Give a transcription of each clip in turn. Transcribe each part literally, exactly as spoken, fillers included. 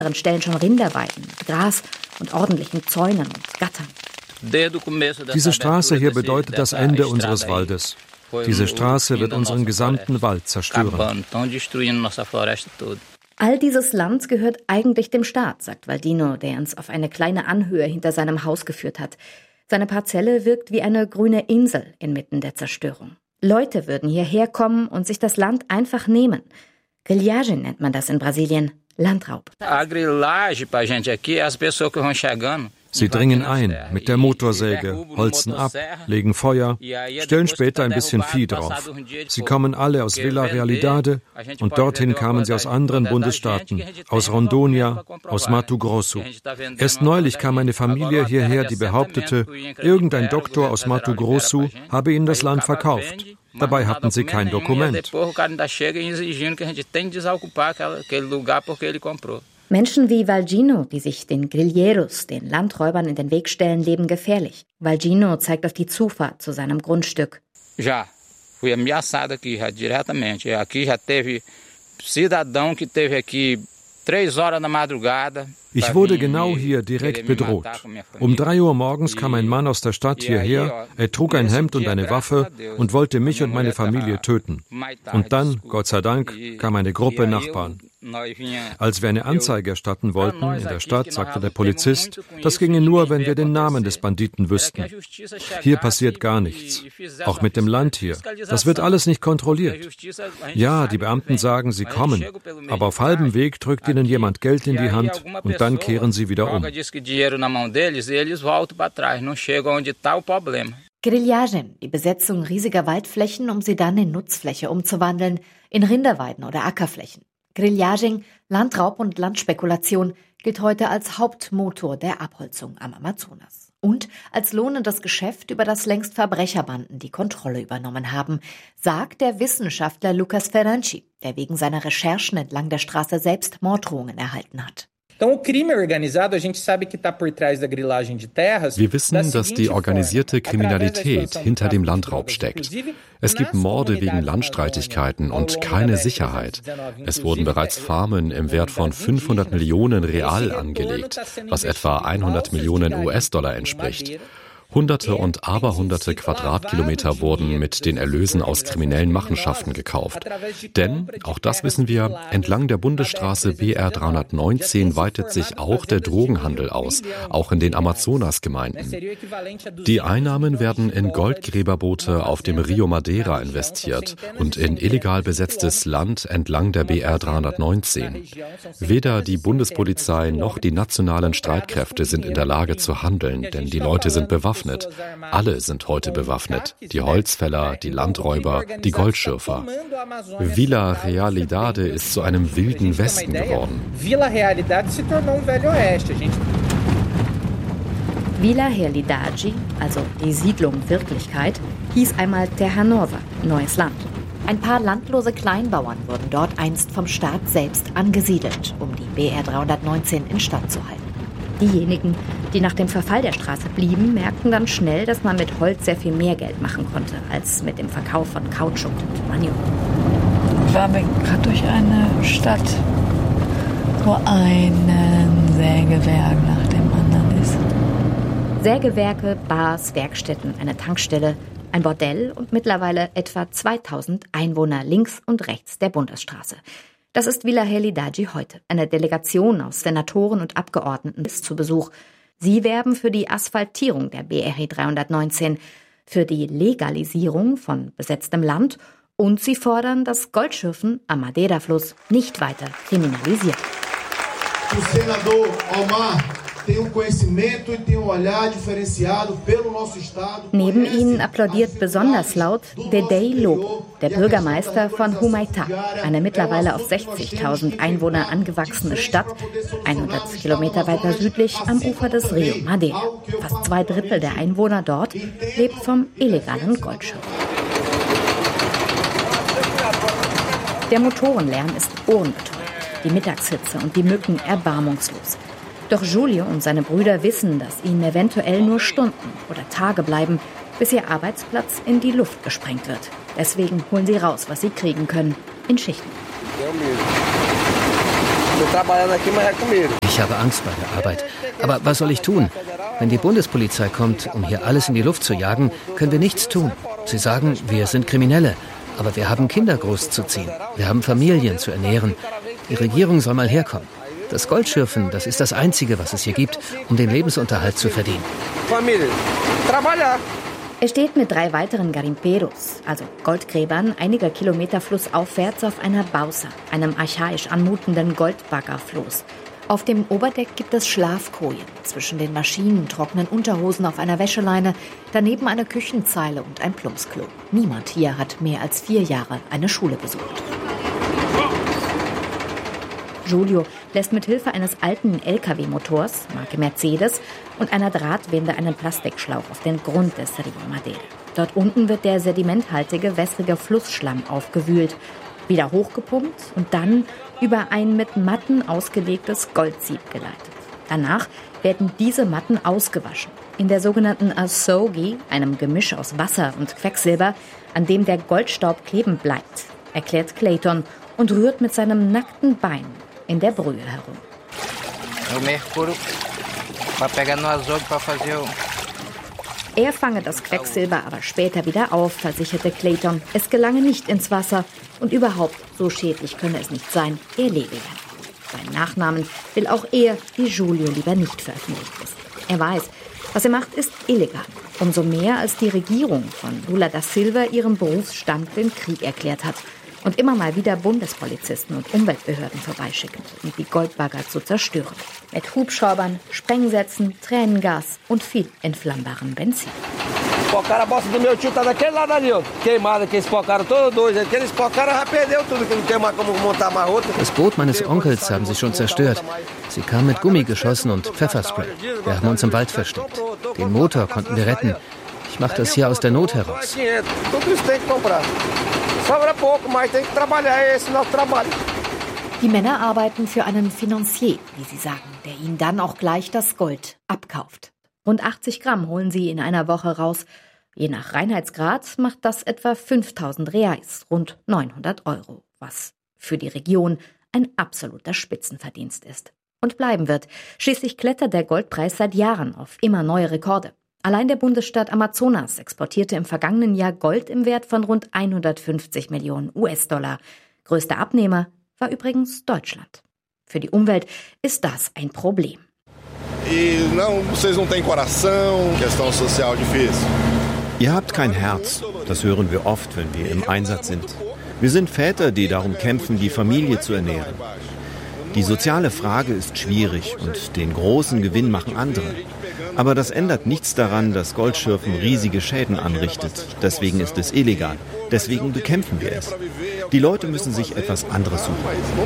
Stellen schon Rinderweiden mit Gras und ordentlichen Zäunen und Gattern. Diese Straße hier bedeutet das Ende unseres Waldes. Diese Straße wird unseren gesamten Wald zerstören. All dieses Land gehört eigentlich dem Staat, sagt Valdino, der uns auf eine kleine Anhöhe hinter seinem Haus geführt hat. Seine Parzelle wirkt wie eine grüne Insel inmitten der Zerstörung. Leute würden hierher kommen und sich das Land einfach nehmen. Grilhagem nennt man das in Brasilien, Landraub. Sie dringen ein mit der Motorsäge, holzen ab, legen Feuer, stellen später ein bisschen Vieh drauf. Sie kommen alle aus Vila Realidade und dorthin kamen sie aus anderen Bundesstaaten, aus Rondônia, aus Mato Grosso. Erst neulich kam eine Familie hierher, die behauptete, irgendein Doktor aus Mato Grosso habe ihnen das Land verkauft. Dabei hatten sie kein Dokument. Menschen wie Valdino, die sich den Grilheiros, den Landräubern, in den Weg stellen, leben gefährlich. Valdino zeigt auf die Zufahrt zu seinem Grundstück. Já fui ameaçado aqui já diretamente. Aqui já teve cidadão que teve aqui três horas da madrugada. Ich wurde genau hier direkt bedroht. Um drei Uhr morgens kam ein Mann aus der Stadt hierher, er trug ein Hemd und eine Waffe und wollte mich und meine Familie töten. Und dann, Gott sei Dank, kam eine Gruppe Nachbarn. Als wir eine Anzeige erstatten wollten in der Stadt, sagte der Polizist, das ginge nur, wenn wir den Namen des Banditen wüssten. Hier passiert gar nichts. Auch mit dem Land hier. Das wird alles nicht kontrolliert. Ja, die Beamten sagen, sie kommen, aber auf halbem Weg drückt ihnen jemand Geld in die Hand und dann kehren sie wieder um. Grilhagem, die Besetzung riesiger Waldflächen, um sie dann in Nutzfläche umzuwandeln, in Rinderweiden oder Ackerflächen. Grilhagem, Landraub und Landspekulation, gilt heute als Hauptmotor der Abholzung am Amazonas. Und als lohnendes Geschäft, über das längst Verbrecherbanden die Kontrolle übernommen haben, sagt der Wissenschaftler Lucas Ferenczi, der wegen seiner Recherchen entlang der Straße selbst Morddrohungen erhalten hat. Wir wissen, dass die organisierte Kriminalität hinter dem Landraub steckt. Es gibt Morde wegen Landstreitigkeiten und keine Sicherheit. Es wurden bereits Farmen im Wert von fünfhundert Millionen Real angelegt, was etwa hundert Millionen U S-Dollar entspricht. Hunderte und Aberhunderte Quadratkilometer wurden mit den Erlösen aus kriminellen Machenschaften gekauft. Denn, auch das wissen wir, entlang der Bundesstraße B R dreihundertneunzehn weitet sich auch der Drogenhandel aus, auch in den Amazonasgemeinden. Die Einnahmen werden in Goldgräberboote auf dem Rio Madeira investiert und in illegal besetztes Land entlang der B R dreihundertneunzehn. Weder die Bundespolizei noch die nationalen Streitkräfte sind in der Lage zu handeln, denn die Leute sind bewaffnet. Alle sind heute bewaffnet. Die Holzfäller, die Landräuber, die Goldschürfer. Vila Realidade ist zu einem wilden Westen geworden. Vila Realidade, also die Siedlung Wirklichkeit, hieß einmal Terra Nova, neues Land. Ein paar landlose Kleinbauern wurden dort einst vom Staat selbst angesiedelt, um die B R dreihundertneunzehn instand zu halten. Diejenigen, die nach dem Verfall der Straße blieben, merkten dann schnell, dass man mit Holz sehr viel mehr Geld machen konnte, als mit dem Verkauf von Kautschuk und Maniok. Fahren wir gerade durch eine Stadt, wo ein Sägewerk nach dem anderen ist. Sägewerke, Bars, Werkstätten, eine Tankstelle, ein Bordell und mittlerweile etwa zweitausend Einwohner links und rechts der Bundesstraße. Das ist Vila Realidade heute. Eine Delegation aus Senatoren und Abgeordneten ist zu Besuch. Sie werben für die Asphaltierung der B R dreihundertneunzehn, für die Legalisierung von besetztem Land und sie fordern, das Goldschürfen am Madeira-Fluss nicht weiter kriminalisiert. Neben ihnen applaudiert besonders laut Dedei Lobo, der Bürgermeister von Humaitá, eine mittlerweile auf sechzigtausend Einwohner angewachsene Stadt, hundert Kilometer weiter südlich am Ufer des Rio Madeira. Fast zwei Drittel der Einwohner dort lebt vom illegalen Goldschürfen. Der Motorenlärm ist ohrenbetäubend, die Mittagshitze und die Mücken erbarmungslos. Doch Julio und seine Brüder wissen, dass ihnen eventuell nur Stunden oder Tage bleiben, bis ihr Arbeitsplatz in die Luft gesprengt wird. Deswegen holen sie raus, was sie kriegen können, in Schichten. Ich habe Angst bei der Arbeit. Aber was soll ich tun? Wenn die Bundespolizei kommt, um hier alles in die Luft zu jagen, können wir nichts tun. Sie sagen, wir sind Kriminelle. Aber wir haben Kinder großzuziehen. Wir haben Familien zu ernähren. Die Regierung soll mal herkommen. Das Goldschürfen, das ist das Einzige, was es hier gibt, um den Lebensunterhalt zu verdienen. Er steht mit drei weiteren Garimperos, also Goldgräbern, einiger Kilometer flussaufwärts auf einer Bausa, einem archaisch anmutenden Goldbaggerfloß. Auf dem Oberdeck gibt es Schlafkojen, zwischen den Maschinen trocknen Unterhosen auf einer Wäscheleine, daneben eine Küchenzeile und ein Plumpsklo. Niemand hier hat mehr als vier Jahre eine Schule besucht. Julio lässt mit Hilfe eines alten L K W-Motors, Marke Mercedes, und einer Drahtwinde einen Plastikschlauch auf den Grund des Rio Madeira. Dort unten wird der sedimenthaltige, wässrige Flussschlamm aufgewühlt, wieder hochgepumpt und dann über ein mit Matten ausgelegtes Goldsieb geleitet. Danach werden diese Matten ausgewaschen. In der sogenannten Asogi, einem Gemisch aus Wasser und Quecksilber, an dem der Goldstaub kleben bleibt, erklärt Clayton und rührt mit seinem nackten Bein in der Brühe herum. Er fange das Quecksilber aber später wieder auf, versicherte Clayton. Es gelange nicht ins Wasser und überhaupt, so schädlich könne es nicht sein, er lebe ja. Seinen Nachnamen will auch er, wie Julio, lieber nicht veröffentlicht ist. Er weiß, was er macht, ist illegal. Umso mehr, als die Regierung von Lula da Silva ihrem Berufsstand den Krieg erklärt hat und immer mal wieder Bundespolizisten und Umweltbehörden vorbeischicken, um die Goldbagger zu zerstören. Mit Hubschraubern, Sprengsätzen, Tränengas und viel entflammbarem Benzin. Das Boot meines Onkels haben sie schon zerstört. Sie kamen mit Gummigeschossen und Pfefferspray. Wir haben uns im Wald versteckt. Den Motor konnten wir retten. Ich mache das hier aus der Not heraus. Die Männer arbeiten für einen Financier, wie sie sagen, der ihnen dann auch gleich das Gold abkauft. Rund achtzig Gramm holen sie in einer Woche raus. Je nach Reinheitsgrad macht das etwa fünftausend Reais, rund neunhundert Euro, was für die Region ein absoluter Spitzenverdienst ist. Und bleiben wird. Schließlich klettert der Goldpreis seit Jahren auf immer neue Rekorde. Allein der Bundesstaat Amazonas exportierte im vergangenen Jahr Gold im Wert von rund hundertfünfzig Millionen U S-Dollar. Größter Abnehmer war übrigens Deutschland. Für die Umwelt ist das ein Problem. Ihr habt kein Herz. Das hören wir oft, wenn wir im Einsatz sind. Wir sind Väter, die darum kämpfen, die Familie zu ernähren. Die soziale Frage ist schwierig und den großen Gewinn machen andere. Aber das ändert nichts daran, dass Goldschürfen riesige Schäden anrichtet. Deswegen ist es illegal. Deswegen bekämpfen wir es. Die Leute müssen sich etwas anderes suchen.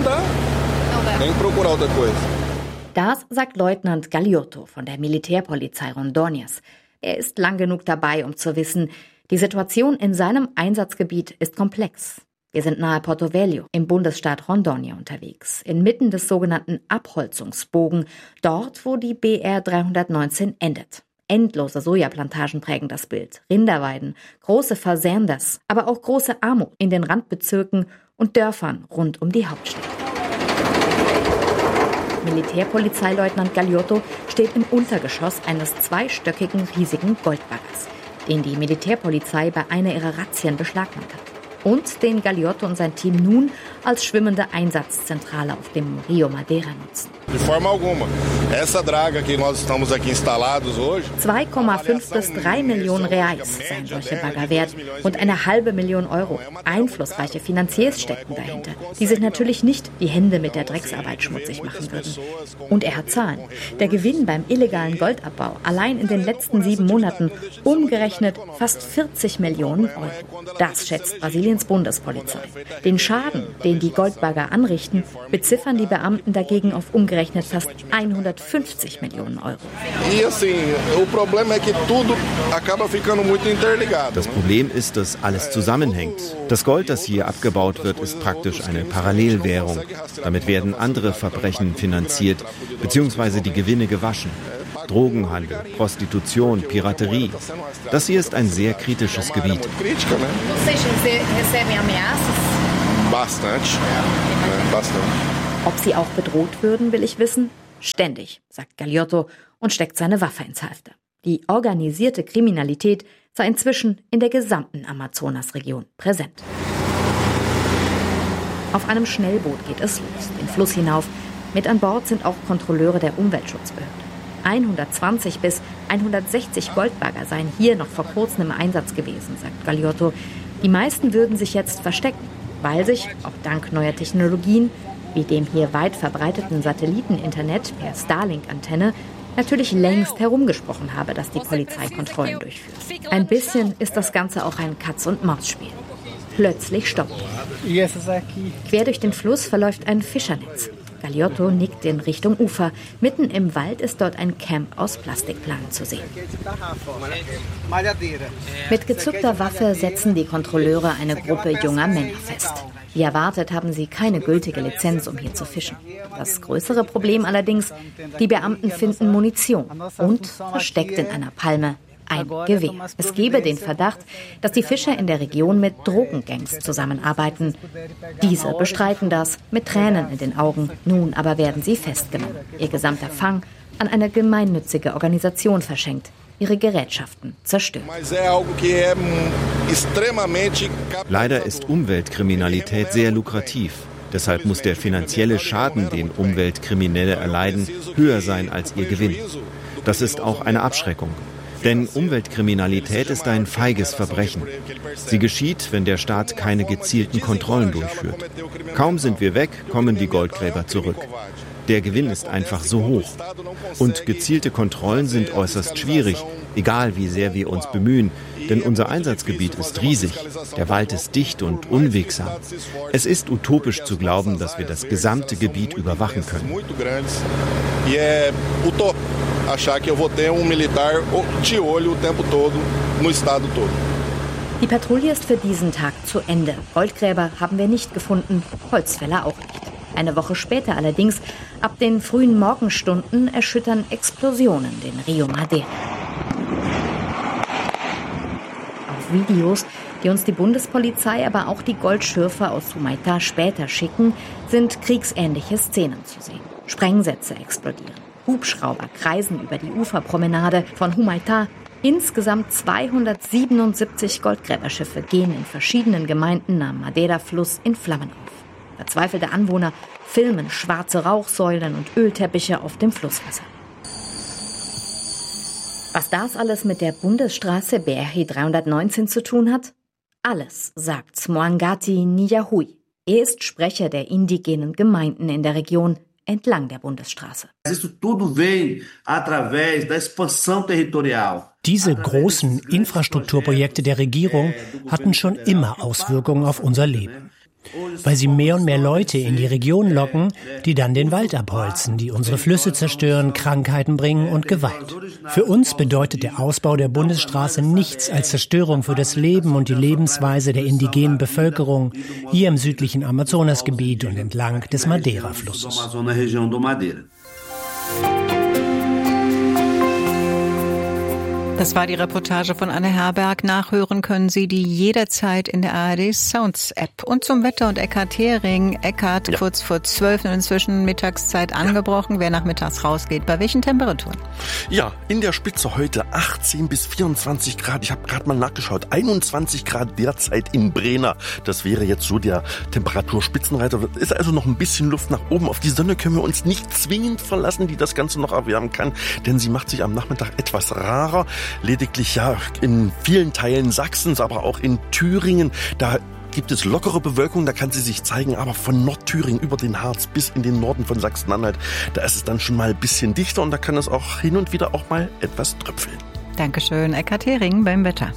Das sagt Leutnant Galiotto von der Militärpolizei Rondônias. Er ist lang genug dabei, um zu wissen, die Situation in seinem Einsatzgebiet ist komplex. Wir sind nahe Porto Velho im Bundesstaat Rondônia unterwegs, inmitten des sogenannten Abholzungsbogen, dort, wo die B R dreihundertneunzehn endet. Endlose Sojaplantagen prägen das Bild, Rinderweiden, große Fazendas, aber auch große Armut in den Randbezirken und Dörfern rund um die Hauptstadt. Militärpolizeileutnant Galiotto steht im Untergeschoss eines zweistöckigen riesigen Goldbaggers, den die Militärpolizei bei einer ihrer Razzien beschlagnahmt hat. Und den Galiotto und sein Team nun als schwimmende Einsatzzentrale auf dem Rio Madeira nutzen. zwei Komma fünf bis drei Millionen Reais seien solche Bagger wert und eine halbe Million Euro. Einflussreiche Finanziers stecken dahinter, die sich natürlich nicht die Hände mit der Drecksarbeit schmutzig machen würden. Und er hat Zahlen. Der Gewinn beim illegalen Goldabbau allein in den letzten sieben Monaten umgerechnet fast vierzig Millionen Euro. Das schätzt Brasiliens Bundespolizei. Den Schaden, den die Goldbagger anrichten, beziffern die Beamten dagegen auf umgerechnet fast hundertfünfzig Millionen Euro. Das Problem ist, dass alles zusammenhängt. Das Gold, das hier abgebaut wird, ist praktisch eine Parallelwährung. Damit werden andere Verbrechen finanziert, beziehungsweise die Gewinne gewaschen. Drogenhandel, Prostitution, Piraterie. Das hier ist ein sehr kritisches Gebiet. Ob sie auch bedroht würden, will ich wissen. Ständig, sagt Galeotto und steckt seine Waffe ins Halfter. Die organisierte Kriminalität sei inzwischen in der gesamten Amazonasregion präsent. Auf einem Schnellboot geht es los, den Fluss hinauf. Mit an Bord sind auch Kontrolleure der Umweltschutzbehörde. hundertzwanzig bis hundertsechzig Goldbagger seien hier noch vor kurzem im Einsatz gewesen, sagt Galeotto. Die meisten würden sich jetzt verstecken, weil sich, auch dank neuer Technologien, wie dem hier weit verbreiteten Satelliteninternet per Starlink-Antenne, natürlich längst herumgesprochen habe, dass die Polizei Kontrollen durchführt. Ein bisschen ist das Ganze auch ein Katz-und-Maus-Spiel. Plötzlich stoppt er. Quer durch den Fluss verläuft ein Fischernetz. Galeotto nickt in Richtung Ufer. Mitten im Wald ist dort ein Camp aus Plastikplanen zu sehen. Mit gezückter Waffe setzen die Kontrolleure eine Gruppe junger Männer fest. Wie erwartet haben sie keine gültige Lizenz, um hier zu fischen. Das größere Problem allerdings, die Beamten finden Munition und versteckt in einer Palme ein Gewehr. Es gebe den Verdacht, dass die Fischer in der Region mit Drogengangs zusammenarbeiten. Diese bestreiten das mit Tränen in den Augen. Nun aber werden sie festgenommen. Ihr gesamter Fang an eine gemeinnützige Organisation verschenkt. Ihre Gerätschaften zerstört. Leider ist Umweltkriminalität sehr lukrativ. Deshalb muss der finanzielle Schaden, den Umweltkriminelle erleiden, höher sein als ihr Gewinn. Das ist auch eine Abschreckung. Denn Umweltkriminalität ist ein feiges Verbrechen. Sie geschieht, wenn der Staat keine gezielten Kontrollen durchführt. Kaum sind wir weg, kommen die Goldgräber zurück. Der Gewinn ist einfach so hoch. Und gezielte Kontrollen sind äußerst schwierig, egal wie sehr wir uns bemühen. Denn unser Einsatzgebiet ist riesig. Der Wald ist dicht und unwegsam. Es ist utopisch zu glauben, dass wir das gesamte Gebiet überwachen können. Die Patrouille ist für diesen Tag zu Ende. Goldgräber haben wir nicht gefunden, Holzfäller auch nicht. Eine Woche später allerdings, ab den frühen Morgenstunden, erschüttern Explosionen den Rio Madeira. Auf Videos, die uns die Bundespolizei, aber auch die Goldschürfer aus Humaitá später schicken, sind kriegsähnliche Szenen zu sehen. Sprengsätze explodieren. Hubschrauber kreisen über die Uferpromenade von Humaitá. Insgesamt zweihundertsiebenundsiebzig Goldgräberschiffe gehen in verschiedenen Gemeinden am Madeira-Fluss in Flammen auf. Verzweifelte Anwohner filmen schwarze Rauchsäulen und Ölteppiche auf dem Flusswasser. Was das alles mit der Bundesstraße B R dreihundertneunzehn zu tun hat? Alles, sagt Moangati Niyahui. Er ist Sprecher der indigenen Gemeinden in der Region entlang der Bundesstraße. Diese großen Infrastrukturprojekte der Regierung hatten schon immer Auswirkungen auf unser Leben, weil sie mehr und mehr Leute in die Region locken, die dann den Wald abholzen, die unsere Flüsse zerstören, Krankheiten bringen und Gewalt. Für uns bedeutet der Ausbau der Bundesstraße nichts als Zerstörung für das Leben und die Lebensweise der indigenen Bevölkerung hier im südlichen Amazonasgebiet und entlang des Madeira-Flusses. Das war die Reportage von Anne Herberg. Nachhören können Sie die jederzeit in der A R D Sounds App. Und zum Wetter und Eckhard Hering. Eckhard, ja. Kurz vor zwölf und inzwischen Mittagszeit angebrochen. Ja. Wer nachmittags rausgeht, bei welchen Temperaturen? Ja, in der Spitze heute achtzehn bis vierundzwanzig Grad. Ich habe gerade mal nachgeschaut. einundzwanzig Grad derzeit in Brena. Das wäre jetzt so der Temperaturspitzenreiter. Ist also noch ein bisschen Luft nach oben. Auf die Sonne können wir uns nicht zwingend verlassen, die das Ganze noch erwärmen kann. Denn sie macht sich am Nachmittag etwas rarer. Lediglich ja in vielen Teilen Sachsens, aber auch in Thüringen, da gibt es lockere Bewölkung, da kann sie sich zeigen, aber von Nordthüringen über den Harz bis in den Norden von Sachsen-Anhalt, da ist es dann schon mal ein bisschen dichter und da kann es auch hin und wieder auch mal etwas tröpfeln. Dankeschön, Eckhard Hering beim Wetter.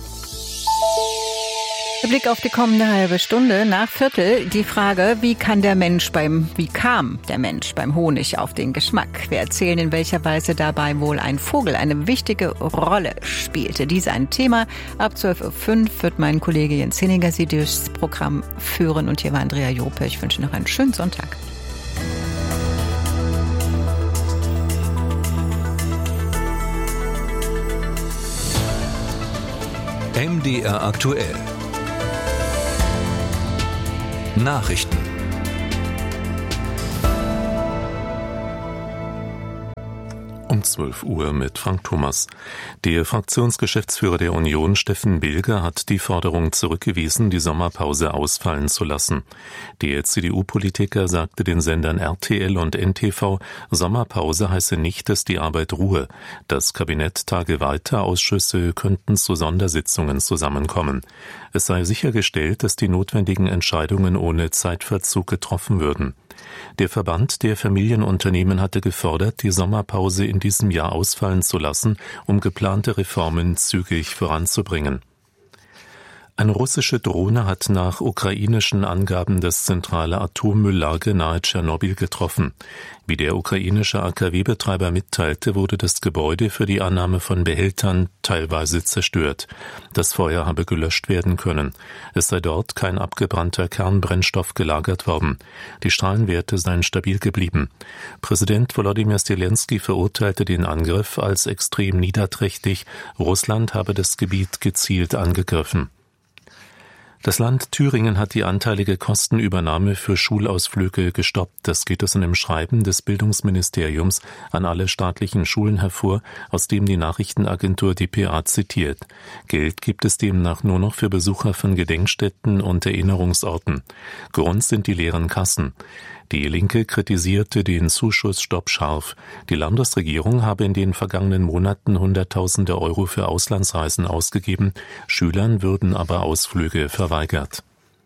Der Blick auf die kommende halbe Stunde. Nach Viertel die Frage, wie kann der Mensch beim, wie kam der Mensch beim Honig auf den Geschmack? Wir erzählen, in welcher Weise dabei wohl ein Vogel eine wichtige Rolle spielte. Dies ein Thema. Ab zwölf Uhr fünf wird mein Kollege Jens Hinniger Sie durchs Programm führen. Und hier war Andrea Jope. Ich wünsche noch einen schönen Sonntag. M D R aktuell. Nachrichten Um zwölf Uhr mit Frank Thomas. Der Fraktionsgeschäftsführer der Union, Steffen Bilger, hat die Forderung zurückgewiesen, die Sommerpause ausfallen zu lassen. Der C D U-Politiker sagte den Sendern R T L und N T V, Sommerpause heiße nicht, dass die Arbeit ruhe. Das Kabinett tage weiter, Ausschüsse könnten zu Sondersitzungen zusammenkommen. Es sei sichergestellt, dass die notwendigen Entscheidungen ohne Zeitverzug getroffen würden. Der Verband der Familienunternehmen hatte gefordert, die Sommerpause in diesem Jahr ausfallen zu lassen, um geplante Reformen zügig voranzubringen. Eine russische Drohne hat nach ukrainischen Angaben das zentrale Atommülllager nahe Tschernobyl getroffen. Wie der ukrainische A K W-Betreiber mitteilte, wurde das Gebäude für die Annahme von Behältern teilweise zerstört. Das Feuer habe gelöscht werden können. Es sei dort kein abgebrannter Kernbrennstoff gelagert worden. Die Strahlenwerte seien stabil geblieben. Präsident Volodymyr Zelensky verurteilte den Angriff als extrem niederträchtig. Russland habe das Gebiet gezielt angegriffen. Das Land Thüringen hat die anteilige Kostenübernahme für Schulausflüge gestoppt. Das geht aus einem Schreiben des Bildungsministeriums an alle staatlichen Schulen hervor, aus dem die Nachrichtenagentur D P A zitiert. Geld gibt es demnach nur noch für Besucher von Gedenkstätten und Erinnerungsorten. Grund sind die leeren Kassen. Die Linke kritisierte den Zuschussstopp scharf. Die Landesregierung habe in den vergangenen Monaten Hunderttausende Euro für Auslandsreisen ausgegeben, Schülern würden aber Ausflüge verweigert.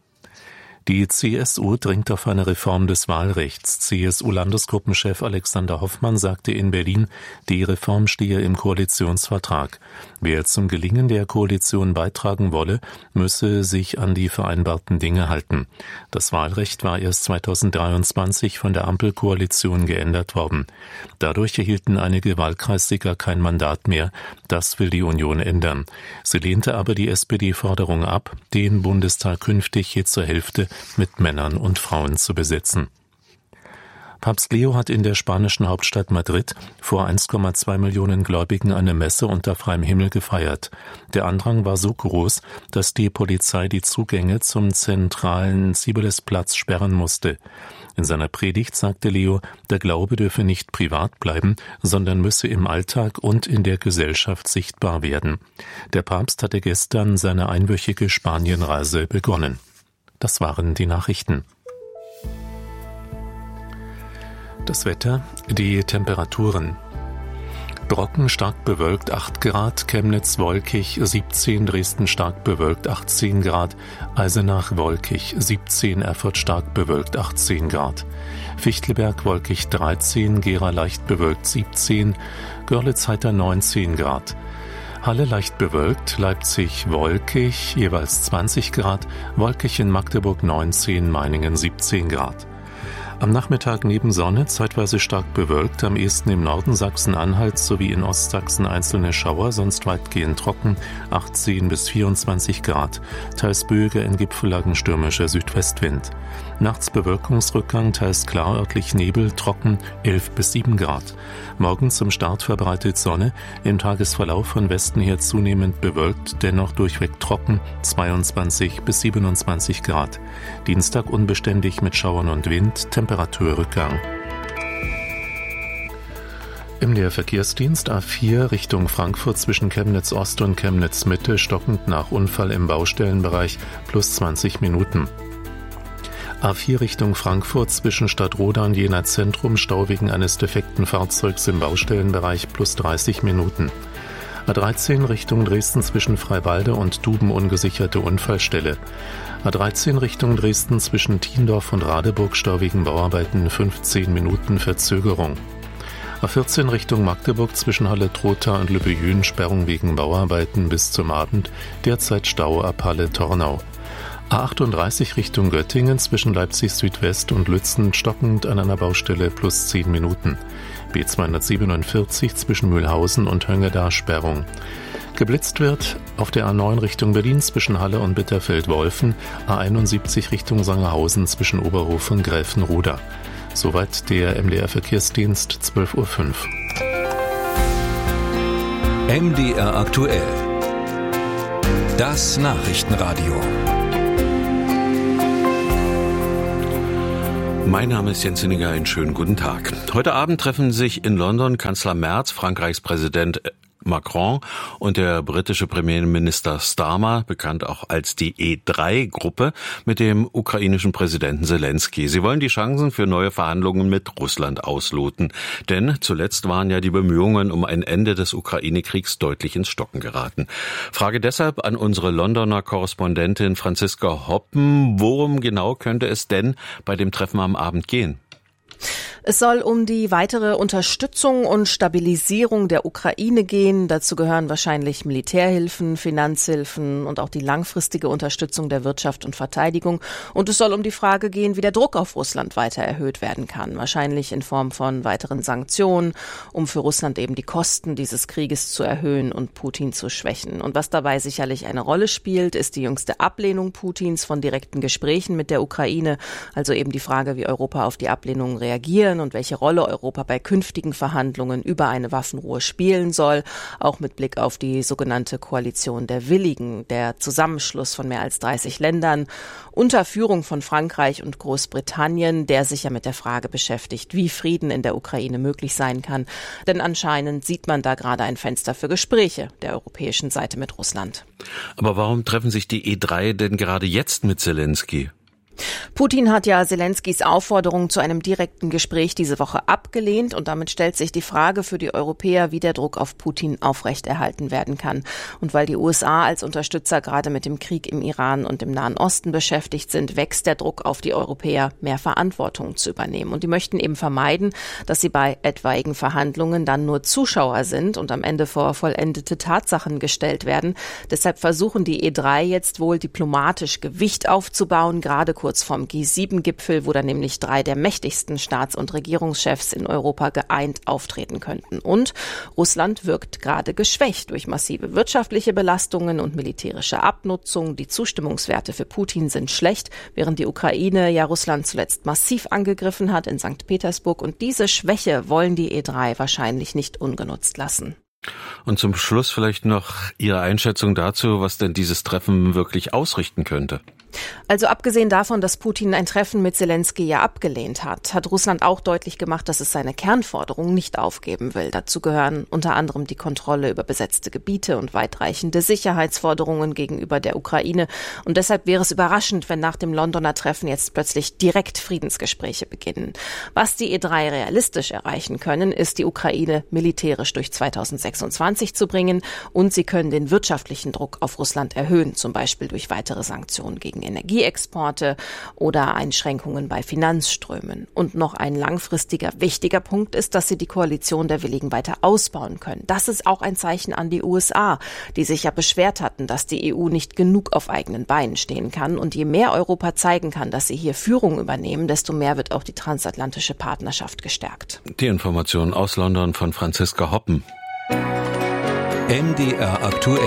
Die C S U dringt auf eine Reform des Wahlrechts. C S U-Landesgruppenchef Alexander Hoffmann sagte in Berlin, die Reform stehe im Koalitionsvertrag. Wer zum Gelingen der Koalition beitragen wolle, müsse sich an die vereinbarten Dinge halten. Das Wahlrecht war erst zweitausenddreiundzwanzig von der Ampelkoalition geändert worden. Dadurch erhielten einige Wahlkreissieger kein Mandat mehr. Das will die Union ändern. Sie lehnte aber die S P D-Forderung ab, den Bundestag künftig je zur Hälfte mit Männern und Frauen zu besetzen. Papst Leo hat in der spanischen Hauptstadt Madrid vor eins Komma zwei Millionen Gläubigen eine Messe unter freiem Himmel gefeiert. Der Andrang war so groß, dass die Polizei die Zugänge zum zentralen Cibeles-Platz sperren musste. In seiner Predigt sagte Leo, der Glaube dürfe nicht privat bleiben, sondern müsse im Alltag und in der Gesellschaft sichtbar werden. Der Papst hatte gestern seine einwöchige Spanienreise begonnen. Das waren die Nachrichten. Das Wetter, die Temperaturen. Brocken stark bewölkt acht Grad, Chemnitz wolkig siebzehn, Dresden stark bewölkt achtzehn Grad, Eisenach wolkig siebzehn, Erfurt stark bewölkt achtzehn Grad, Fichtelberg wolkig dreizehn, Gera leicht bewölkt siebzehn, Görlitz heiter neunzehn Grad. Halle leicht bewölkt, Leipzig wolkig, jeweils zwanzig Grad, wolkig in Magdeburg neunzehn, Meiningen siebzehn Grad. Am Nachmittag neben Sonne zeitweise stark bewölkt, am ehesten im Norden Sachsen-Anhalts sowie in Ostsachsen einzelne Schauer, sonst weitgehend trocken, achtzehn bis vierundzwanzig Grad, teils böiger, in Gipfellagen stürmischer Südwestwind. Nachts Bewölkungsrückgang, teils klar, örtlich Nebel, trocken, elf bis sieben Grad. Morgen zum Start verbreitet Sonne, im Tagesverlauf von Westen her zunehmend bewölkt, dennoch durchweg trocken, zweiundzwanzig bis siebenundzwanzig Grad. Dienstag unbeständig mit Schauern und Wind, Temperaturrückgang. Im der Verkehrsdienst A vier Richtung Frankfurt zwischen Chemnitz Ost und Chemnitz Mitte stockend nach Unfall im Baustellenbereich plus zwanzig Minuten. A vier Richtung Frankfurt zwischen Stadtroda und Jena Zentrum Stau wegen eines defekten Fahrzeugs im Baustellenbereich plus dreißig Minuten. A dreizehn Richtung Dresden zwischen Freiwalde und Duben ungesicherte Unfallstelle. A dreizehn Richtung Dresden zwischen Tiendorf und Radeburg Stau wegen Bauarbeiten fünfzehn Minuten Verzögerung. A vierzehn Richtung Magdeburg zwischen Halle-Trotha und Lübbejün Sperrung wegen Bauarbeiten bis zum Abend, derzeit Stau ab Halle-Tornau. A achtunddreißig Richtung Göttingen zwischen Leipzig Südwest und Lützen stockend an einer Baustelle plus zehn Minuten. B zweihundertsiebenundvierzig zwischen Mühlhausen und Höngeda Sperrung. Geblitzt wird auf der A neun Richtung Berlin zwischen Halle und Bitterfeld-Wolfen, A einundsiebzig Richtung Sangerhausen zwischen Oberhof und Gräfenroda. Soweit der M D R Verkehrsdienst, zwölf Uhr fünf. M D R aktuell. Das Nachrichtenradio. Mein Name ist Jens Hinniger, einen schönen guten Tag. Heute Abend treffen sich in London Kanzler Merz, Frankreichs Präsident Macron und der britische Premierminister Starmer, bekannt auch als die E drei Gruppe, mit dem ukrainischen Präsidenten Zelensky. Sie wollen die Chancen für neue Verhandlungen mit Russland ausloten. Denn zuletzt waren ja die Bemühungen um ein Ende des Ukraine-Kriegs deutlich ins Stocken geraten. Frage deshalb an unsere Londoner Korrespondentin Franziska Hoppen. Worum genau könnte es denn bei dem Treffen am Abend gehen? Es soll um die weitere Unterstützung und Stabilisierung der Ukraine gehen. Dazu gehören wahrscheinlich Militärhilfen, Finanzhilfen und auch die langfristige Unterstützung der Wirtschaft und Verteidigung. Und es soll um die Frage gehen, wie der Druck auf Russland weiter erhöht werden kann. Wahrscheinlich in Form von weiteren Sanktionen, um für Russland eben die Kosten dieses Krieges zu erhöhen und Putin zu schwächen. Und was dabei sicherlich eine Rolle spielt, ist die jüngste Ablehnung Putins von direkten Gesprächen mit der Ukraine. Also eben die Frage, wie Europa auf die Ablehnung reagieren und welche Rolle Europa bei künftigen Verhandlungen über eine Waffenruhe spielen soll, auch mit Blick auf die sogenannte Koalition der Willigen, der Zusammenschluss von mehr als dreißig Ländern unter Führung von Frankreich und Großbritannien, der sich ja mit der Frage beschäftigt, wie Frieden in der Ukraine möglich sein kann. Denn anscheinend sieht man da gerade ein Fenster für Gespräche der europäischen Seite mit Russland. Aber warum treffen sich die E drei denn gerade jetzt mit Zelensky? Putin hat ja Zelenskys Aufforderung zu einem direkten Gespräch diese Woche abgelehnt und damit stellt sich die Frage für die Europäer, wie der Druck auf Putin aufrechterhalten werden kann. Und weil die U S A als Unterstützer gerade mit dem Krieg im Iran und im Nahen Osten beschäftigt sind, wächst der Druck auf die Europäer, mehr Verantwortung zu übernehmen. Und die möchten eben vermeiden, dass sie bei etwaigen Verhandlungen dann nur Zuschauer sind und am Ende vor vollendete Tatsachen gestellt werden. Deshalb versuchen die E drei jetzt wohl diplomatisch Gewicht aufzubauen, gerade kurz vorm G sieben Gipfel, wo dann nämlich drei der mächtigsten Staats- und Regierungschefs in Europa geeint auftreten könnten. Und Russland wirkt gerade geschwächt durch massive wirtschaftliche Belastungen und militärische Abnutzung. Die Zustimmungswerte für Putin sind schlecht, während die Ukraine ja Russland zuletzt massiv angegriffen hat in Sankt Petersburg. Und diese Schwäche wollen die E drei wahrscheinlich nicht ungenutzt lassen. Und zum Schluss vielleicht noch Ihre Einschätzung dazu, was denn dieses Treffen wirklich ausrichten könnte. Also abgesehen davon, dass Putin ein Treffen mit Zelensky ja abgelehnt hat, hat Russland auch deutlich gemacht, dass es seine Kernforderungen nicht aufgeben will. Dazu gehören unter anderem die Kontrolle über besetzte Gebiete und weitreichende Sicherheitsforderungen gegenüber der Ukraine. Und deshalb wäre es überraschend, wenn nach dem Londoner Treffen jetzt plötzlich direkt Friedensgespräche beginnen. Was die E drei realistisch erreichen können, ist, die Ukraine militärisch durch zweitausendsechsundzwanzig zu bringen. Und sie können den wirtschaftlichen Druck auf Russland erhöhen, zum Beispiel durch weitere Sanktionen gegen Energieexporte oder Einschränkungen bei Finanzströmen. Und noch ein langfristiger, wichtiger Punkt ist, dass sie die Koalition der Willigen weiter ausbauen können. Das ist auch ein Zeichen an die U S A, die sich ja beschwert hatten, dass die E U nicht genug auf eigenen Beinen stehen kann. Und je mehr Europa zeigen kann, dass sie hier Führung übernehmen, desto mehr wird auch die transatlantische Partnerschaft gestärkt. Die Information aus London von Franziska Hoppen. M D R aktuell.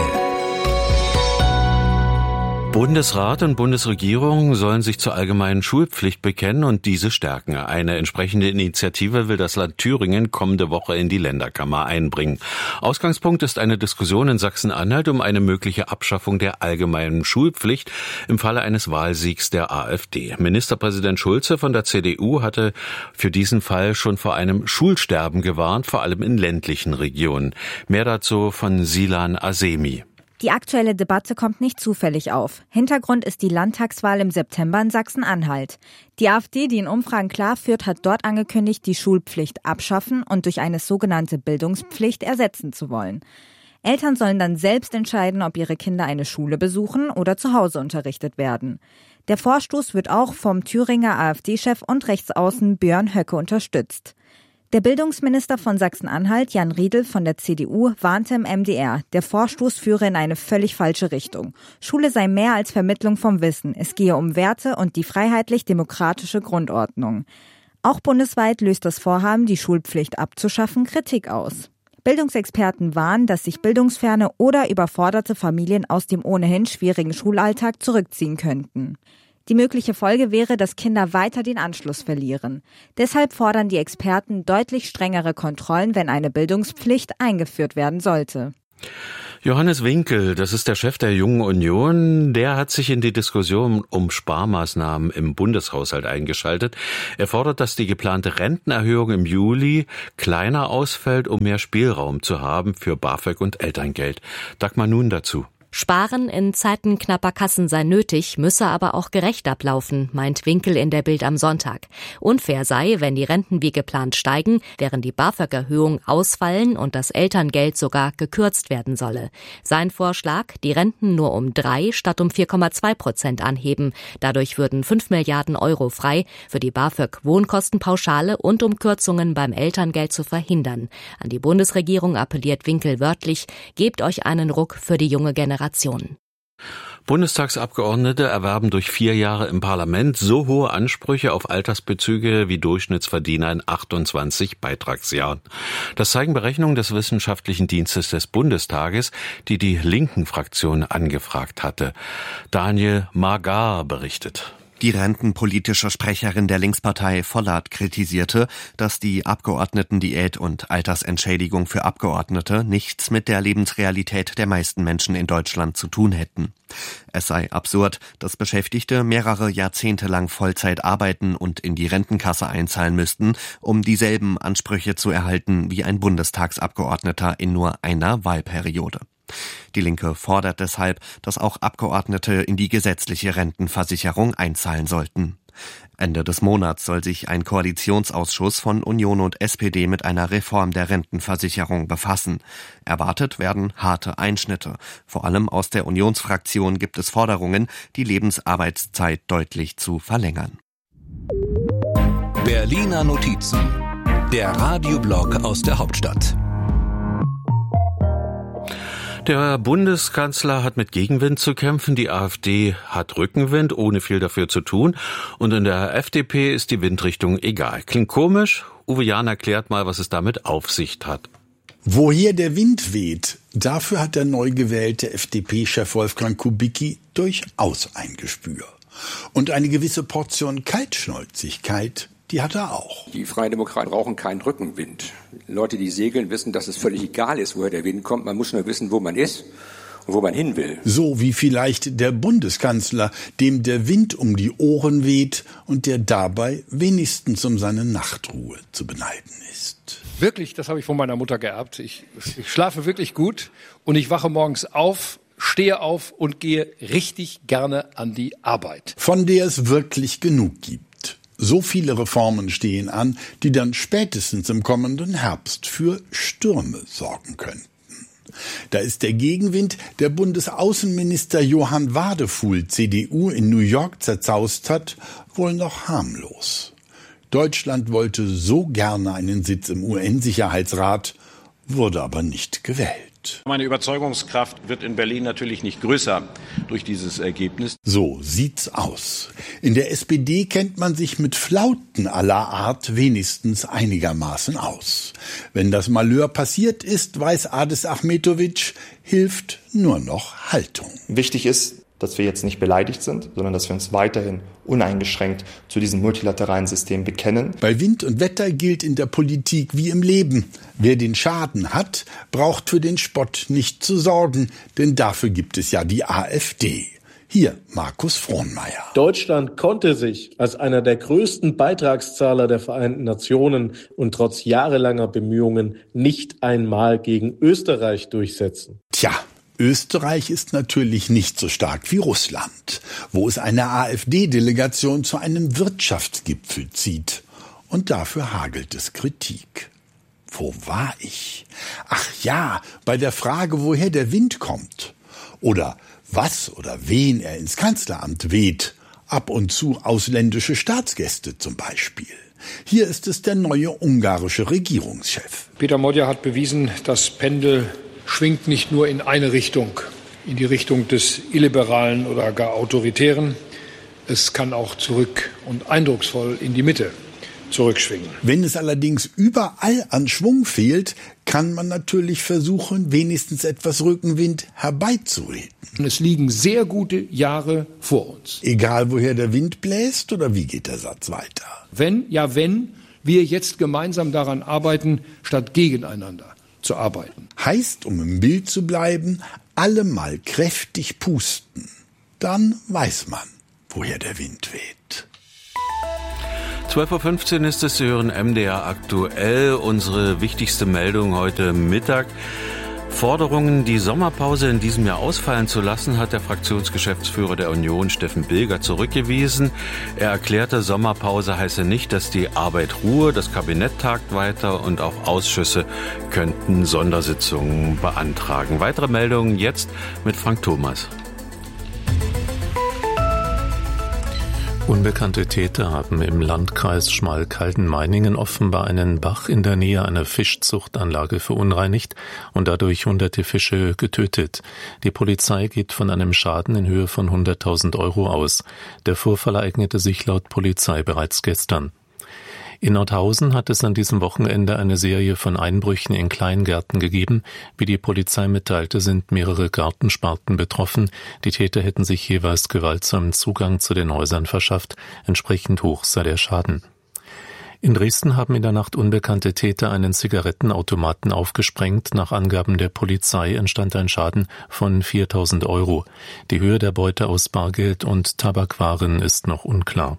Bundesrat und Bundesregierung sollen sich zur allgemeinen Schulpflicht bekennen und diese stärken. Eine entsprechende Initiative will das Land Thüringen kommende Woche in die Länderkammer einbringen. Ausgangspunkt ist eine Diskussion in Sachsen-Anhalt um eine mögliche Abschaffung der allgemeinen Schulpflicht im Falle eines Wahlsiegs der AfD. Ministerpräsident Schulze von der C D U hatte für diesen Fall schon vor einem Schulsterben gewarnt, vor allem in ländlichen Regionen. Mehr dazu von Silan Asemi. Die aktuelle Debatte kommt nicht zufällig auf. Hintergrund ist die Landtagswahl im September in Sachsen-Anhalt. Die AfD, die in Umfragen klar führt, hat dort angekündigt, die Schulpflicht abschaffen und durch eine sogenannte Bildungspflicht ersetzen zu wollen. Eltern sollen dann selbst entscheiden, ob ihre Kinder eine Schule besuchen oder zu Hause unterrichtet werden. Der Vorstoß wird auch vom Thüringer AfD-Chef und Rechtsaußen Björn Höcke unterstützt. Der Bildungsminister von Sachsen-Anhalt, Jan Riedel von der C D U, warnte im M D R, der Vorstoß führe in eine völlig falsche Richtung. Schule sei mehr als Vermittlung vom Wissen. Es gehe um Werte und die freiheitlich-demokratische Grundordnung. Auch bundesweit löst das Vorhaben, die Schulpflicht abzuschaffen, Kritik aus. Bildungsexperten warnen, dass sich bildungsferne oder überforderte Familien aus dem ohnehin schwierigen Schulalltag zurückziehen könnten. Die mögliche Folge wäre, dass Kinder weiter den Anschluss verlieren. Deshalb fordern die Experten deutlich strengere Kontrollen, wenn eine Bildungspflicht eingeführt werden sollte. Johannes Winkel, das ist der Chef der Jungen Union, der hat sich in die Diskussion um Sparmaßnahmen im Bundeshaushalt eingeschaltet. Er fordert, dass die geplante Rentenerhöhung im Juli kleiner ausfällt, um mehr Spielraum zu haben für BAföG und Elterngeld. Dagmar Nun dazu. Sparen in Zeiten knapper Kassen sei nötig, müsse aber auch gerecht ablaufen, meint Winkel in der Bild am Sonntag. Unfair sei, wenn die Renten wie geplant steigen, während die BAföG-Erhöhung ausfallen und das Elterngeld sogar gekürzt werden solle. Sein Vorschlag, die Renten nur um drei statt um vier Komma zwei Prozent anheben. Dadurch würden fünf Milliarden Euro frei für die BAföG-Wohnkostenpauschale und um Kürzungen beim Elterngeld zu verhindern. An die Bundesregierung appelliert Winkel wörtlich, gebt euch einen Ruck für die junge Generation. Bundestagsabgeordnete erwerben durch vier Jahre im Parlament so hohe Ansprüche auf Altersbezüge wie Durchschnittsverdiener in achtundzwanzig Beitragsjahren. Das zeigen Berechnungen des Wissenschaftlichen Dienstes des Bundestages, die die Linken-Fraktion angefragt hatte. Daniel Margar berichtet. Die rentenpolitische Sprecherin der Linkspartei Vollert kritisierte, dass die Abgeordnetendiät und Altersentschädigung für Abgeordnete nichts mit der Lebensrealität der meisten Menschen in Deutschland zu tun hätten. Es sei absurd, dass Beschäftigte mehrere Jahrzehnte lang Vollzeit arbeiten und in die Rentenkasse einzahlen müssten, um dieselben Ansprüche zu erhalten wie ein Bundestagsabgeordneter in nur einer Wahlperiode. Die Linke fordert deshalb, dass auch Abgeordnete in die gesetzliche Rentenversicherung einzahlen sollten. Ende des Monats soll sich ein Koalitionsausschuss von Union und S P D mit einer Reform der Rentenversicherung befassen. Erwartet werden harte Einschnitte. Vor allem aus der Unionsfraktion gibt es Forderungen, die Lebensarbeitszeit deutlich zu verlängern. Berliner Notizen, der Radioblog aus der Hauptstadt. Der Bundeskanzler hat mit Gegenwind zu kämpfen, die AfD hat Rückenwind, ohne viel dafür zu tun. Und in der F D P ist die Windrichtung egal. Klingt komisch? Uwe Jahn erklärt mal, was es damit auf sich hat. Woher der Wind weht, dafür hat der neu gewählte F D P-Chef Wolfgang Kubicki durchaus ein Gespür. Und eine gewisse Portion Kaltschnäuzigkeit, die hat er auch. Die Freien Demokraten brauchen keinen Rückenwind. Leute, die segeln, wissen, dass es völlig egal ist, woher der Wind kommt. Man muss nur wissen, wo man ist und wo man hin will. So wie vielleicht der Bundeskanzler, dem der Wind um die Ohren weht und der dabei wenigstens um seine Nachtruhe zu beneiden ist. Wirklich, das habe ich von meiner Mutter geerbt. Ich, ich schlafe wirklich gut und ich wache morgens auf, stehe auf und gehe richtig gerne an die Arbeit. Von der es wirklich genug gibt. So viele Reformen stehen an, die dann spätestens im kommenden Herbst für Stürme sorgen könnten. Da ist der Gegenwind, der Bundesaußenminister Johann Wadefuhl, C D U, in New York zerzaust hat, wohl noch harmlos. Deutschland wollte so gerne einen Sitz im U N-Sicherheitsrat, wurde aber nicht gewählt. Meine Überzeugungskraft wird in Berlin natürlich nicht größer durch dieses Ergebnis. So sieht's aus. In der S P D kennt man sich mit Flauten aller Art wenigstens einigermaßen aus. Wenn das Malheur passiert ist, weiß Adis Ahmetovic, hilft nur noch Haltung. Wichtig ist, dass wir jetzt nicht beleidigt sind, sondern dass wir uns weiterhin uneingeschränkt zu diesem multilateralen System bekennen. Bei Wind und Wetter gilt in der Politik wie im Leben. Wer den Schaden hat, braucht für den Spott nicht zu sorgen, denn dafür gibt es ja die AfD. Hier Markus Frohnmeier. Deutschland konnte sich als einer der größten Beitragszahler der Vereinten Nationen und trotz jahrelanger Bemühungen nicht einmal gegen Österreich durchsetzen. Tja. Österreich ist natürlich nicht so stark wie Russland, wo es eine AfD-Delegation zu einem Wirtschaftsgipfel zieht. Und dafür hagelt es Kritik. Wo war ich? Ach ja, bei der Frage, woher der Wind kommt. Oder was oder wen er ins Kanzleramt weht. Ab und zu ausländische Staatsgäste zum Beispiel. Hier ist es der neue ungarische Regierungschef. Peter Modja hat bewiesen, das Pendel schwingt nicht nur in eine Richtung, in die Richtung des Illiberalen oder gar Autoritären. Es kann auch zurück und eindrucksvoll in die Mitte zurückschwingen. Wenn es allerdings überall an Schwung fehlt, kann man natürlich versuchen, wenigstens etwas Rückenwind herbeizureden. Es liegen sehr gute Jahre vor uns. Egal woher der Wind bläst, oder wie geht der Satz weiter? Wenn, ja wenn, wir jetzt gemeinsam daran arbeiten, statt gegeneinander zu arbeiten. Heißt, um im Bild zu bleiben, alle mal kräftig pusten. Dann weiß man, woher der Wind weht. zwölf Uhr fünfzehn ist es, Sie hören M D R aktuell. Unsere wichtigste Meldung heute Mittag. Forderungen, die Sommerpause in diesem Jahr ausfallen zu lassen, hat der Fraktionsgeschäftsführer der Union, Steffen Bilger, zurückgewiesen. Er erklärte, Sommerpause heiße nicht, dass die Arbeit ruhe, das Kabinett tagt weiter und auch Ausschüsse könnten Sondersitzungen beantragen. Weitere Meldungen jetzt mit Frank Thomas. Unbekannte Täter haben im Landkreis Schmalkalden-Meiningen offenbar einen Bach in der Nähe einer Fischzuchtanlage verunreinigt und dadurch hunderte Fische getötet. Die Polizei geht von einem Schaden in Höhe von hunderttausend Euro aus. Der Vorfall ereignete sich laut Polizei bereits gestern. In Nordhausen hat es an diesem Wochenende eine Serie von Einbrüchen in Kleingärten gegeben. Wie die Polizei mitteilte, sind mehrere Gartensparten betroffen. Die Täter hätten sich jeweils gewaltsamen Zugang zu den Häusern verschafft. Entsprechend hoch sei der Schaden. In Dresden haben in der Nacht unbekannte Täter einen Zigarettenautomaten aufgesprengt. Nach Angaben der Polizei entstand ein Schaden von viertausend Euro. Die Höhe der Beute aus Bargeld und Tabakwaren ist noch unklar.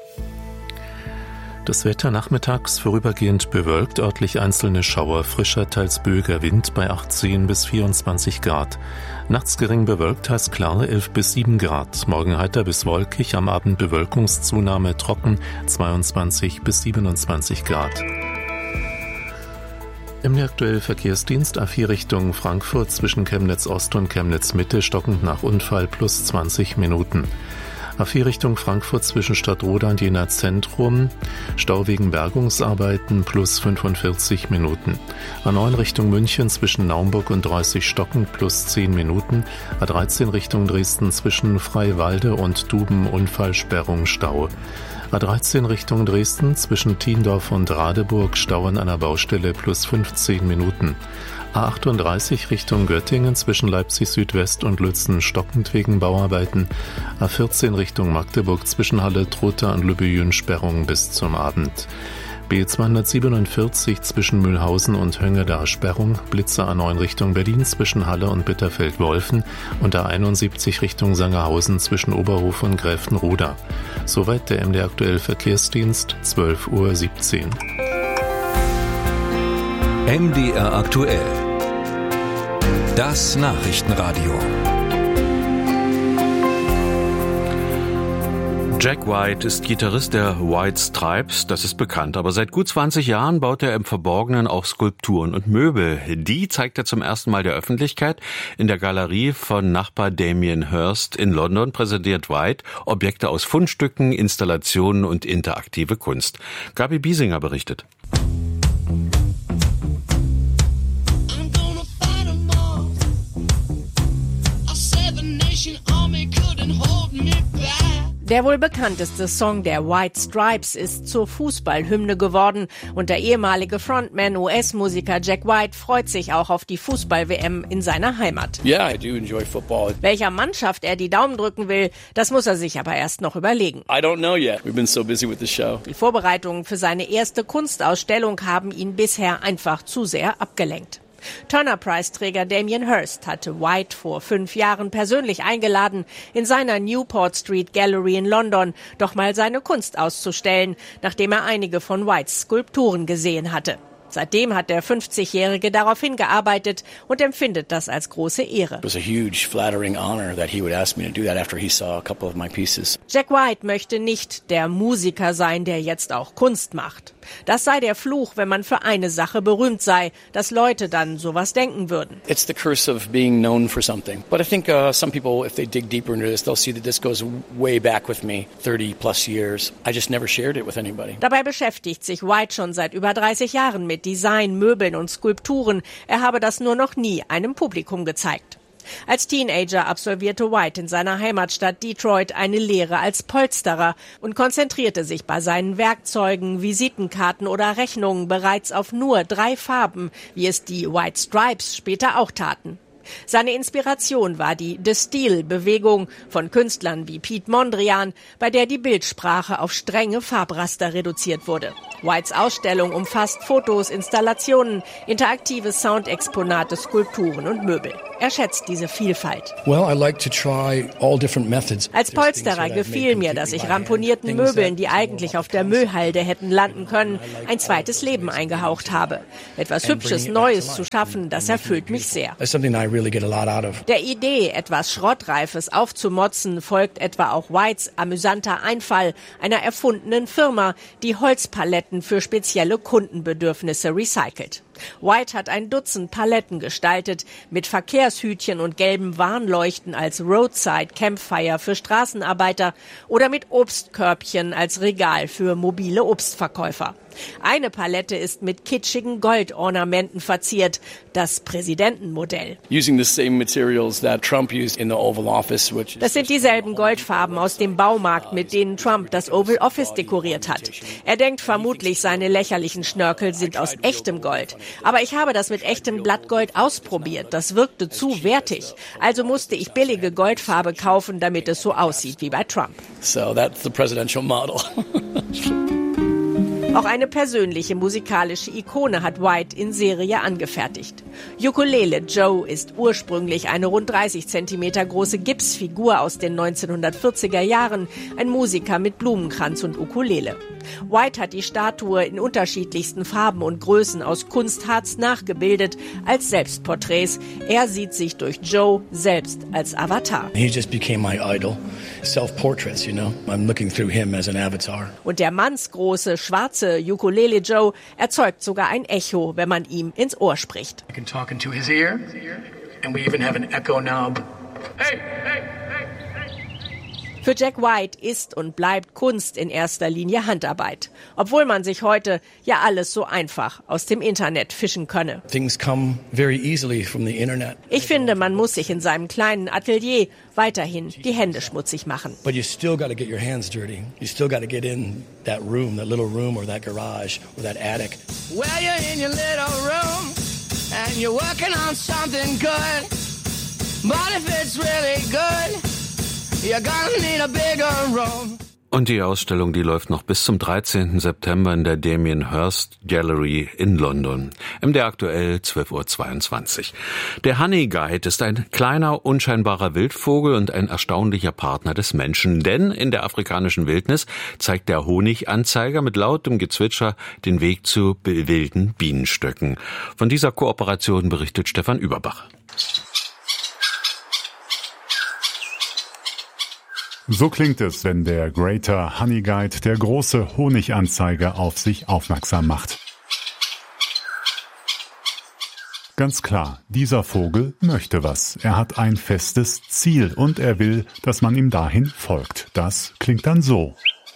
Das Wetter nachmittags vorübergehend bewölkt, örtlich einzelne Schauer, frischer, teils böiger Wind bei achtzehn bis vierundzwanzig Grad. Nachts gering bewölkt, heißt klar, elf bis sieben Grad. Morgen heiter bis wolkig, am Abend Bewölkungszunahme trocken, zweiundzwanzig bis siebenundzwanzig Grad. Im aktuellen Verkehrsdienst A vier Richtung Frankfurt zwischen Chemnitz Ost und Chemnitz Mitte stockend nach Unfall plus zwanzig Minuten. A vier Richtung Frankfurt zwischen Stadtroda und Jena Zentrum, Stau wegen Bergungsarbeiten plus fünfundvierzig Minuten. A neun Richtung München zwischen Naumburg und Reußig stockend plus zehn Minuten. A dreizehn Richtung Dresden zwischen Freiwalde und Duben Unfallsperrung Stau. A dreizehn Richtung Dresden zwischen Thiendorf und Radeburg Stau an einer Baustelle plus fünfzehn Minuten. A achtunddreißig Richtung Göttingen zwischen Leipzig Südwest und Lützen stockend wegen Bauarbeiten. A vierzehn Richtung Magdeburg zwischen Halle Trutta und Lübbejün Sperrung bis zum Abend. B zweihundertsiebenundvierzig zwischen Mühlhausen und Höngeda Sperrung, Blitzer A neun Richtung Berlin zwischen Halle und Bitterfeld-Wolfen und A einundsiebzig Richtung Sangerhausen zwischen Oberhof und Gräfenroda. Soweit der M D R aktuell Verkehrsdienst, zwölf Uhr siebzehn. M D R aktuell. Das Nachrichtenradio. Jack White ist Gitarrist der White Stripes, das ist bekannt. Aber seit gut zwanzig Jahren baut er im Verborgenen auch Skulpturen und Möbel. Die zeigt er zum ersten Mal der Öffentlichkeit. In der Galerie von Nachbar Damien Hirst in London präsentiert White Objekte aus Fundstücken, Installationen und interaktive Kunst. Gabi Biesinger berichtet. Der wohl bekannteste Song der White Stripes ist zur Fußballhymne geworden und der ehemalige Frontman U S-Musiker Jack White freut sich auch auf die Fußball-W M in seiner Heimat. Yeah, I do enjoy football. Welcher Mannschaft er die Daumen drücken will, das muss er sich aber erst noch überlegen. I don't know yet. We've been so busy with the show. Die Vorbereitungen für seine erste Kunstausstellung haben ihn bisher einfach zu sehr abgelenkt. Turner-Preisträger Damien Hirst hatte White vor fünf Jahren persönlich eingeladen, in seiner Newport Street Gallery in London doch mal seine Kunst auszustellen, nachdem er einige von Whites Skulpturen gesehen hatte. Seitdem hat der fünfzigjährige darauf hingearbeitet und empfindet das als große Ehre. It was a huge, flattering honor that he would ask me to do that after he saw a couple of my pieces. Jack White möchte nicht der Musiker sein, der jetzt auch Kunst macht. Das sei der Fluch, wenn man für eine Sache berühmt sei, dass Leute dann sowas denken würden. It's the curse of being known for something. But I think uh, some people, if they dig deeper into this, they'll see that this goes way back with me, thirty plus years. I just never shared it with anybody. Dabei beschäftigt sich White schon seit über dreißig Jahren mit Design, Möbeln und Skulpturen. Er habe das nur noch nie einem Publikum gezeigt. Als Teenager absolvierte White in seiner Heimatstadt Detroit eine Lehre als Polsterer und konzentrierte sich bei seinen Werkzeugen, Visitenkarten oder Rechnungen bereits auf nur drei Farben, wie es die White Stripes später auch taten. Seine Inspiration war die The Steel-Bewegung von Künstlern wie Piet Mondrian, bei der die Bildsprache auf strenge Farbraster reduziert wurde. Whites Ausstellung umfasst Fotos, Installationen, interaktive Soundexponate, Skulpturen und Möbel. Er schätzt diese Vielfalt. Well, I like to try all different methods. Als Polsterer gefiel mir, dass ich ramponierten Möbeln, die eigentlich auf der Müllhalde hätten landen können, ein zweites Leben eingehaucht habe. Etwas Hübsches, Neues zu schaffen, das erfüllt mich sehr. Der Idee, etwas Schrottreifes aufzumotzen, folgt etwa auch Whites amüsanter Einfall einer erfundenen Firma, die Holzpaletten für spezielle Kundenbedürfnisse recycelt. White hat ein Dutzend Paletten gestaltet, mit Verkehrshütchen und gelben Warnleuchten als Roadside Campfire für Straßenarbeiter oder mit Obstkörbchen als Regal für mobile Obstverkäufer. Eine Palette ist mit kitschigen Goldornamenten verziert, das Präsidentenmodell. Das sind dieselben Goldfarben aus dem Baumarkt, mit denen Trump das Oval Office dekoriert hat. Er denkt vermutlich, seine lächerlichen Schnörkel sind aus echtem Gold. Aber ich habe das mit echtem Blattgold ausprobiert. Das wirkte zu wertig. Also musste ich billige Goldfarbe kaufen, damit es so aussieht wie bei Trump. So that's the presidential model. Auch eine persönliche musikalische Ikone hat White in Serie angefertigt. Ukulele Joe ist ursprünglich eine rund dreißig Zentimeter große Gipsfigur aus den neunzehnhundertvierziger Jahren, ein Musiker mit Blumenkranz und Ukulele. White hat die Statue in unterschiedlichsten Farben und Größen aus Kunstharz nachgebildet als Selbstporträts. Er sieht sich durch Joe selbst als Avatar. He just became my idol. Self-portraits, you know. I'm looking through him as an avatar. Und der mannsgroße, schwarze Ukulele Joe erzeugt sogar ein Echo, wenn man ihm ins Ohr spricht. I can talk into his ear, and we even have an echo knob. Hey, hey! Für Jack White ist und bleibt Kunst in erster Linie Handarbeit. Obwohl man sich heute ja alles so einfach aus dem Internet fischen könne. Things come very easily from the internet. Ich finde, man muss sich in seinem kleinen Atelier weiterhin die Hände schmutzig machen. But you still got to get your hands dirty. You still got to get in that room, that little room or that garage or that attic. Well, you're in your little room and you're working on something good. But if it's really good, you're gonna need a bigger room. Und die Ausstellung, die läuft noch bis zum dreizehnten September in der Damien Hirst Gallery in London. M D R aktuell zwölf Uhr zweiundzwanzig. Der Honey Guide ist ein kleiner, unscheinbarer Wildvogel und ein erstaunlicher Partner des Menschen. Denn in der afrikanischen Wildnis zeigt der Honiganzeiger mit lautem Gezwitscher den Weg zu wilden Bienenstöcken. Von dieser Kooperation berichtet Stefan Überbach. So klingt es, wenn der Greater Honey Guide, der große Honiganzeiger, auf sich aufmerksam macht. Ganz klar, dieser Vogel möchte was. Er hat ein festes Ziel und er will, dass man ihm dahin folgt. Das klingt dann so.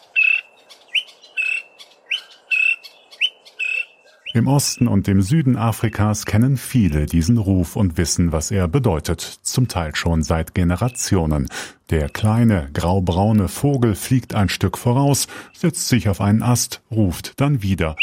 Im Osten und im Süden Afrikas kennen viele diesen Ruf und wissen, was er bedeutet, zum Teil schon seit Generationen. Der kleine, graubraune Vogel fliegt ein Stück voraus, setzt sich auf einen Ast, ruft dann wieder,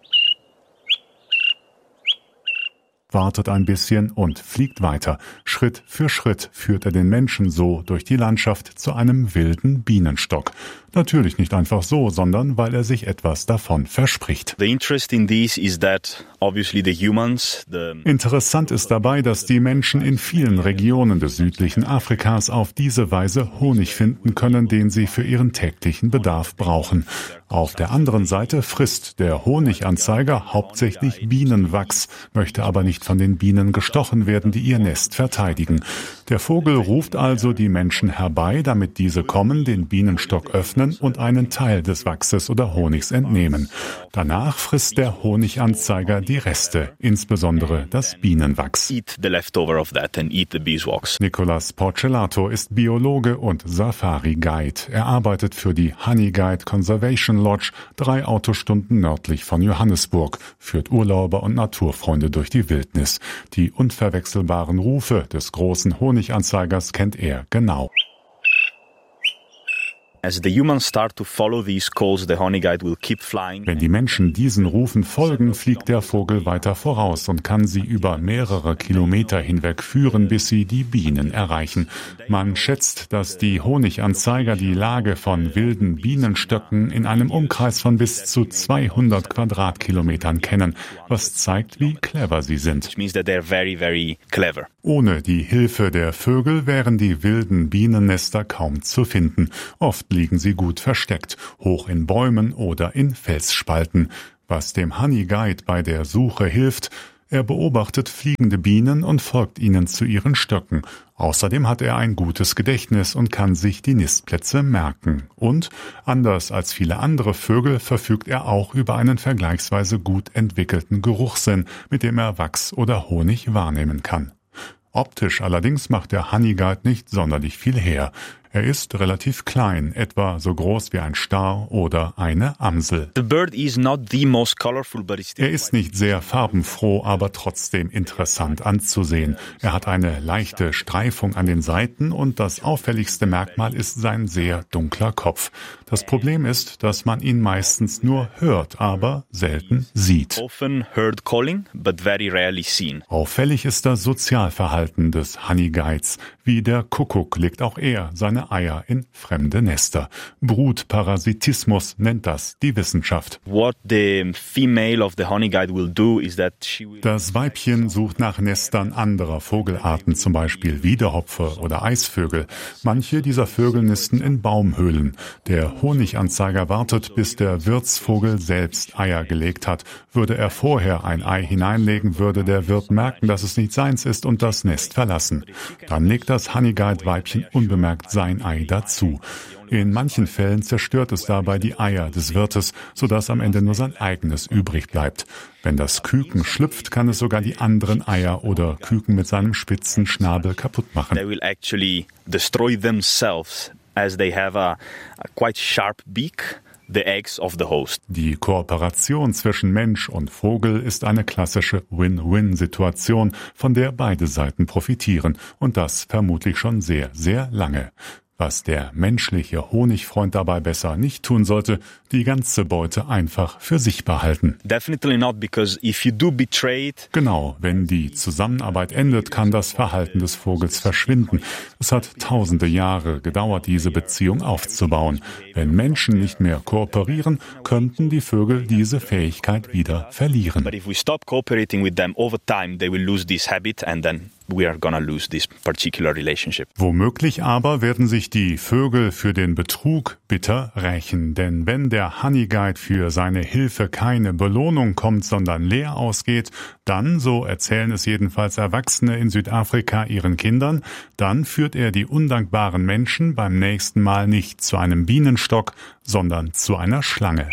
wartet ein bisschen und fliegt weiter. Schritt für Schritt führt er den Menschen so durch die Landschaft zu einem wilden Bienenstock. Natürlich nicht einfach so, sondern weil er sich etwas davon verspricht. The interest in this is that obviously the humans, the Interessant ist dabei, dass die Menschen in vielen Regionen des südlichen Afrikas auf diese Weise Honig finden können, den sie für ihren täglichen Bedarf brauchen. Auf der anderen Seite frisst der Honiganzeiger hauptsächlich Bienenwachs, möchte aber nicht von den Bienen gestochen werden, die ihr Nest verteidigen. Der Vogel ruft also die Menschen herbei, damit diese kommen, den Bienenstock öffnen und einen Teil des Wachses oder Honigs entnehmen. Danach frisst der Honiganzeiger die Reste, insbesondere das Bienenwachs. eat the leftover of that and eat the beeswax. Nicolas Porcelato ist Biologe und Safari-Guide. Er arbeitet für die Honey Guide Conservation Lodge, drei Autostunden nördlich von Johannesburg, führt Urlauber und Naturfreunde durch die Wildnis. Die unverwechselbaren Rufe des großen Honiganzeigers kennt er genau. Wenn die Menschen diesen Rufen folgen, fliegt der Vogel weiter voraus und kann sie über mehrere Kilometer hinweg führen, bis sie die Bienen erreichen. Man schätzt, dass die Honiganzeiger die Lage von wilden Bienenstöcken in einem Umkreis von bis zu zweihundert Quadratkilometern kennen, was zeigt, wie clever sie sind. Ohne die Hilfe der Vögel wären die wilden Bienennester kaum zu finden. Oft liegen sie gut versteckt, hoch in Bäumen oder in Felsspalten. Was dem Honey Guide bei der Suche hilft: Er beobachtet fliegende Bienen und folgt ihnen zu ihren Stöcken. Außerdem hat er ein gutes Gedächtnis und kann sich die Nistplätze merken. Und, anders als viele andere Vögel, verfügt er auch über einen vergleichsweise gut entwickelten Geruchssinn, mit dem er Wachs oder Honig wahrnehmen kann. Optisch allerdings macht der Honey Guide nicht sonderlich viel her. Er ist relativ klein, etwa so groß wie ein Star oder eine Amsel. Er ist nicht sehr farbenfroh, aber trotzdem interessant anzusehen. Er hat eine leichte Streifung an den Seiten und das auffälligste Merkmal ist sein sehr dunkler Kopf. Das Problem ist, dass man ihn meistens nur hört, aber selten sieht. Auffällig ist das Sozialverhalten des Honey Guides. Wie der Kuckuck legt auch er seine Eier in fremde Nester. Brutparasitismus nennt das die Wissenschaft. Das Weibchen sucht nach Nestern anderer Vogelarten, zum Beispiel Wiedehopfe oder Eisvögel. Manche dieser Vögel nisten in Baumhöhlen. Der Honiganzeiger wartet, bis der Wirtsvogel selbst Eier gelegt hat. Würde er vorher ein Ei hineinlegen, würde der Wirt merken, dass es nicht seins ist und das Nest verlassen. Dann legt das Honey Guide Weibchen unbemerkt sein Ei dazu. In manchen Fällen zerstört es dabei die Eier des Wirtes, sodass am Ende nur sein eigenes übrig bleibt. Wenn das Küken schlüpft, kann es sogar die anderen Eier oder Küken mit seinem spitzen Schnabel kaputt machen. They will actually destroy themselves as they have a, a quite sharp beak. The eggs of the host. Die Kooperation zwischen Mensch und Vogel ist eine klassische Win-Win-Situation, von der beide Seiten profitieren, und das vermutlich schon sehr, sehr lange. Was der menschliche Honigfreund dabei besser nicht tun sollte, die ganze Beute einfach für sich behalten. Definitely not, because if you do betray it. Genau, wenn die Zusammenarbeit endet, kann das Verhalten des Vogels verschwinden. Es hat tausende Jahre gedauert, diese Beziehung aufzubauen. Wenn Menschen nicht mehr kooperieren, könnten die Vögel diese Fähigkeit wieder verlieren. But if we stop cooperating with them over time, they will lose this habit and then we are gonna lose this particular relationship. Womöglich aber werden sich die Vögel für den Betrug bitter rächen, denn wenn der Honey Guide für seine Hilfe keine Belohnung kommt, sondern leer ausgeht, dann, so erzählen es jedenfalls Erwachsene in Südafrika ihren Kindern, dann führt er die undankbaren Menschen beim nächsten Mal nicht zu einem Bienenstock, sondern zu einer Schlange.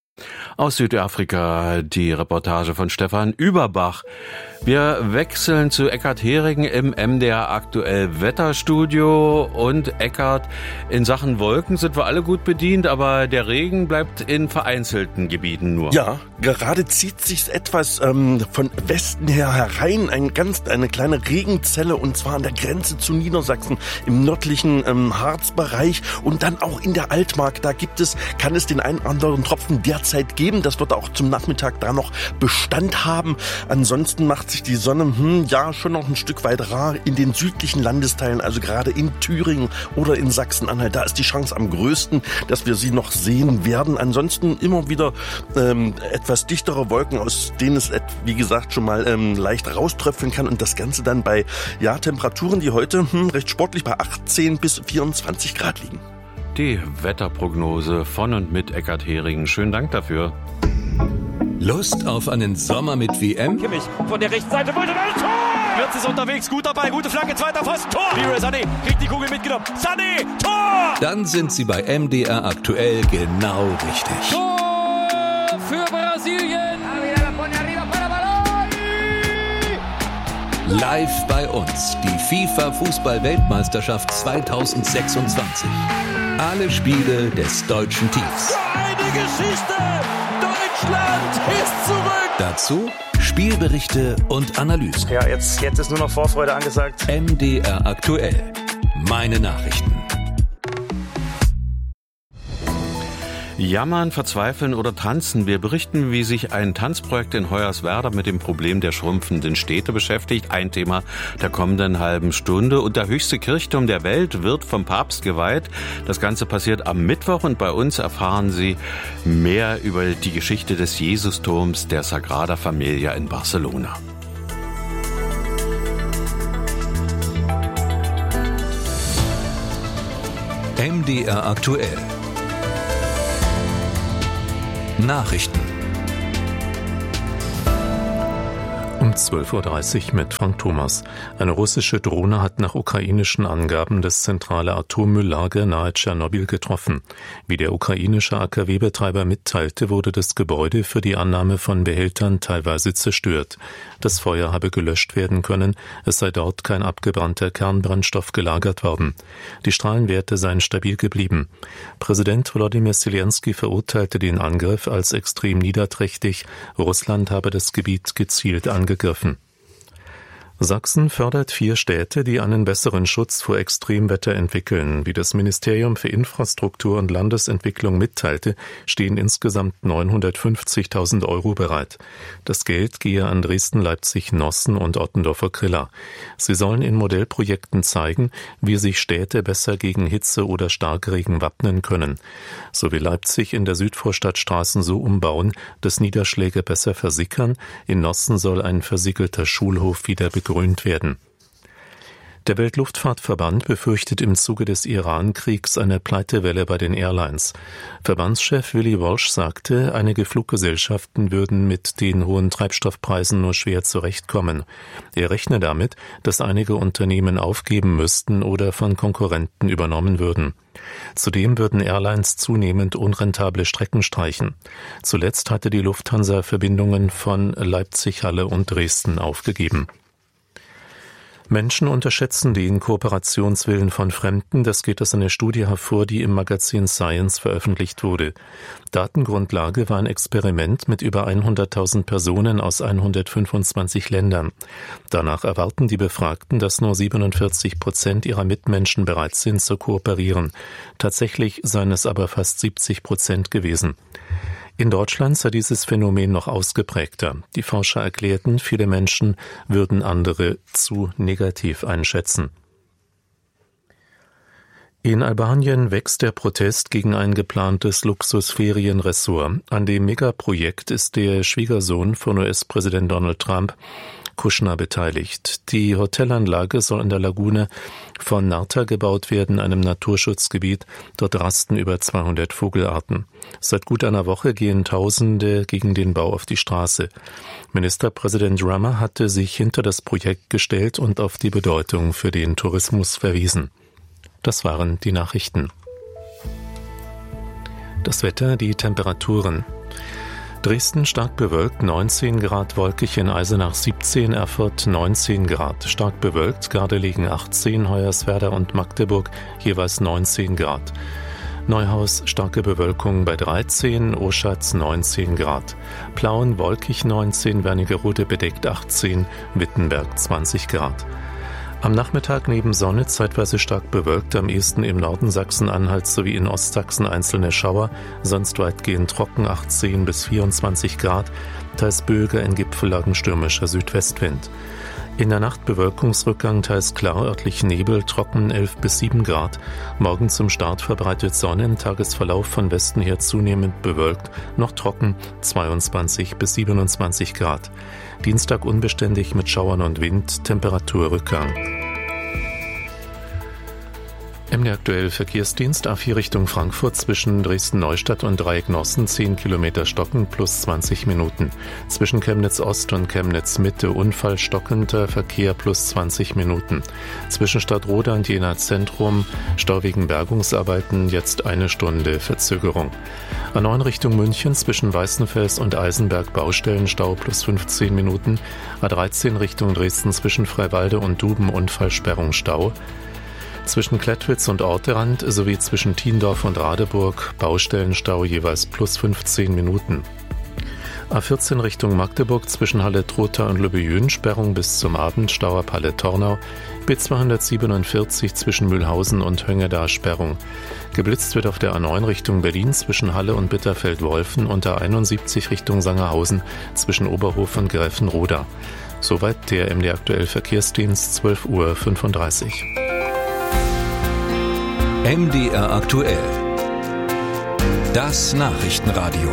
Aus Südafrika die Reportage von Stefan Überbach. Wir wechseln zu Eckhard Hering im M D R Aktuell Wetterstudio. Und Eckhard, in Sachen Wolken sind wir alle gut bedient, aber der Regen bleibt in vereinzelten Gebieten nur. Ja, gerade zieht sich etwas ähm, von Westen her herein, ein ganz, eine kleine Regenzelle, und zwar an der Grenze zu Niedersachsen im nördlichen ähm, Harzbereich und dann auch in der Altmark. Da gibt es, kann es den einen oder anderen Tropfen derzeit geben. Das wird auch zum Nachmittag da noch Bestand haben. Ansonsten macht sich die Sonne, hm, ja, schon noch ein Stück weit rar in den südlichen Landesteilen, also gerade in Thüringen oder in Sachsen-Anhalt. Da ist die Chance am größten, dass wir sie noch sehen werden. Ansonsten immer wieder ähm, etwas dichtere Wolken, aus denen es, wie gesagt, schon mal ähm, leicht rauströpfeln kann, und das Ganze dann bei ja, Temperaturen, die heute hm, recht sportlich bei achtzehn bis vierundzwanzig Grad liegen. Die Wetterprognose von und mit Eckhard Hering. Schönen Dank dafür. Lust auf einen Sommer mit W M? Kimmich von der rechten Seite, wollte ein Tor! Wirtz ist unterwegs, gut dabei, gute Flanke, zweiter Pfosten, Tor! Leroy Sané kriegt die Kugel mitgenommen, Sané, Tor! Dann sind Sie bei M D R Aktuell genau richtig. Tor für Brasilien! Live bei uns die FIFA-Fußball-Weltmeisterschaft zweitausendsechsundzwanzig. Alle Spiele des deutschen Teams. Eine Geschichte! Deutschland ist zurück! Dazu Spielberichte und Analysen. Ja, jetzt, jetzt ist nur noch Vorfreude angesagt. M D R Aktuell. Meine Nachrichten. Jammern, verzweifeln oder tanzen. Wir berichten, wie sich ein Tanzprojekt in Hoyerswerda mit dem Problem der schrumpfenden Städte beschäftigt. Ein Thema der kommenden halben Stunde. Und der höchste Kirchturm der Welt wird vom Papst geweiht. Das Ganze passiert am Mittwoch und bei uns erfahren Sie mehr über die Geschichte des Jesusturms der Sagrada Familia in Barcelona. M D R aktuell. Nachrichten. Um zwölf Uhr dreißig mit Frank Thomas. Eine russische Drohne hat nach ukrainischen Angaben das zentrale Atommülllager nahe Tschernobyl getroffen. Wie der ukrainische A K W-Betreiber mitteilte, wurde das Gebäude für die Annahme von Behältern teilweise zerstört. Das Feuer habe gelöscht werden können, es sei dort kein abgebrannter Kernbrennstoff gelagert worden. Die Strahlenwerte seien stabil geblieben. Präsident Volodymyr Zelensky verurteilte den Angriff als extrem niederträchtig. Russland habe das Gebiet gezielt angegriffen. Gegriffen. Sachsen fördert vier Städte, die einen besseren Schutz vor Extremwetter entwickeln. Wie das Ministerium für Infrastruktur und Landesentwicklung mitteilte, stehen insgesamt neunhundertfünfzigtausend Euro bereit. Das Geld gehe an Dresden, Leipzig, Nossen und Ottendorfer-Krilla. Sie sollen in Modellprojekten zeigen, wie sich Städte besser gegen Hitze oder Starkregen wappnen können. So will Leipzig in der Südvorstadt Straßen so umbauen, dass Niederschläge besser versickern. In Nossen soll ein versiegelter Schulhof wieder begrünt werden. Der Weltluftfahrtverband befürchtet im Zuge des Iran-Kriegs eine Pleitewelle bei den Airlines. Verbandschef Willy Walsh sagte, einige Fluggesellschaften würden mit den hohen Treibstoffpreisen nur schwer zurechtkommen. Er rechne damit, dass einige Unternehmen aufgeben müssten oder von Konkurrenten übernommen würden. Zudem würden Airlines zunehmend unrentable Strecken streichen. Zuletzt hatte die Lufthansa Verbindungen von Leipzig, Halle und Dresden aufgegeben. Menschen unterschätzen den Kooperationswillen von Fremden, das geht aus einer Studie hervor, die im Magazin Science veröffentlicht wurde. Datengrundlage war ein Experiment mit über hunderttausend Personen aus hundertfünfundzwanzig Ländern. Danach erwarten die Befragten, dass nur siebenundvierzig Prozent ihrer Mitmenschen bereit sind zu kooperieren. Tatsächlich seien es aber fast siebzig Prozent gewesen. In Deutschland sei dieses Phänomen noch ausgeprägter. Die Forscher erklärten, viele Menschen würden andere zu negativ einschätzen. In Albanien wächst der Protest gegen ein geplantes Luxusferienressort. An dem Megaprojekt ist der Schwiegersohn von U S-Präsident Donald Trump, Kushner, beteiligt. Die Hotelanlage soll in der Lagune von Narta gebaut werden, einem Naturschutzgebiet. Dort rasten über zweihundert Vogelarten. Seit gut einer Woche gehen Tausende gegen den Bau auf die Straße. Ministerpräsident Rama hatte sich hinter das Projekt gestellt und auf die Bedeutung für den Tourismus verwiesen. Das waren die Nachrichten. Das Wetter, die Temperaturen. Dresden stark bewölkt, neunzehn Grad, wolkig, in Eisenach siebzehn, Erfurt neunzehn Grad, stark bewölkt, Gardelegen achtzehn, Hoyerswerda und Magdeburg jeweils neunzehn Grad. Neuhaus starke Bewölkung bei dreizehn, Oschatz neunzehn Grad. Plauen wolkig neunzehn, Wernigerode bedeckt achtzehn, Wittenberg zwanzig Grad. Am Nachmittag neben Sonne zeitweise stark bewölkt, am ehesten im Norden Sachsen-Anhalts sowie in Ostsachsen einzelne Schauer, sonst weitgehend trocken achtzehn bis vierundzwanzig Grad, teils böiger, in Gipfellagen stürmischer Südwestwind. In der Nacht Bewölkungsrückgang, teils klar, örtlich Nebel, trocken elf bis sieben Grad. Morgen zum Start verbreitet Sonne, im Tagesverlauf von Westen her zunehmend bewölkt, noch trocken zweiundzwanzig bis siebenundzwanzig Grad. Dienstag unbeständig mit Schauern und Wind, Temperaturrückgang. M D aktuell Verkehrsdienst A vier Richtung Frankfurt zwischen Dresden-Neustadt und Dreieck-Nossen zehn Kilometer stocken plus zwanzig Minuten. Zwischen Chemnitz-Ost und Chemnitz-Mitte Unfall stockender Verkehr plus zwanzig Minuten. Zwischen Stadtroda und Jena Zentrum Stau wegen Bergungsarbeiten jetzt eine Stunde Verzögerung. A neun Richtung München zwischen Weißenfels und Eisenberg Baustellenstau plus fünfzehn Minuten. A dreizehn Richtung Dresden zwischen Freiwalde und Duben Unfallsperrung Stau. Zwischen Klettwitz und Orterand sowie zwischen Thiendorf und Radeburg Baustellenstau jeweils plus fünfzehn Minuten. A vierzehn Richtung Magdeburg zwischen Halle-Trotha und Lübbejön, Sperrung bis zum Abend, Stau ab Halle-Tornau. B zweihundertsiebenundvierzig zwischen Mühlhausen und Höngeda, Sperrung. Geblitzt wird auf der A neun Richtung Berlin zwischen Halle und Bitterfeld-Wolfen und A einundsiebzig Richtung Sangerhausen zwischen Oberhof und Gräfenroda. Soweit der M D Aktuell Verkehrsdienst, zwölf Uhr fünfunddreißig. M D R Aktuell. Das Nachrichtenradio.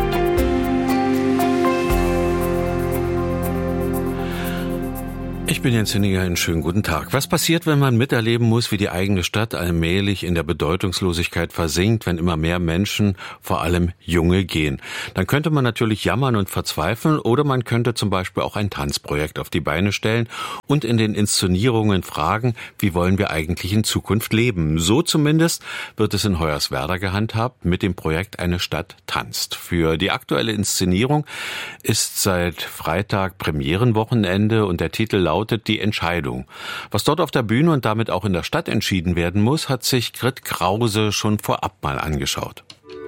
Ich bin Jens Hinninger, einen schönen guten Tag. Was passiert, wenn man miterleben muss, wie die eigene Stadt allmählich in der Bedeutungslosigkeit versinkt, wenn immer mehr Menschen, vor allem Junge, gehen? Dann könnte man natürlich jammern und verzweifeln oder man könnte zum Beispiel auch ein Tanzprojekt auf die Beine stellen und in den Inszenierungen fragen, wie wollen wir eigentlich in Zukunft leben? So zumindest wird es in Hoyerswerda gehandhabt mit dem Projekt Eine Stadt tanzt. Für die aktuelle Inszenierung ist seit Freitag Premierenwochenende und der Titel lautet Die Entscheidung. Was dort auf der Bühne und damit auch in der Stadt entschieden werden muss, hat sich Grit Krause schon vorab mal angeschaut.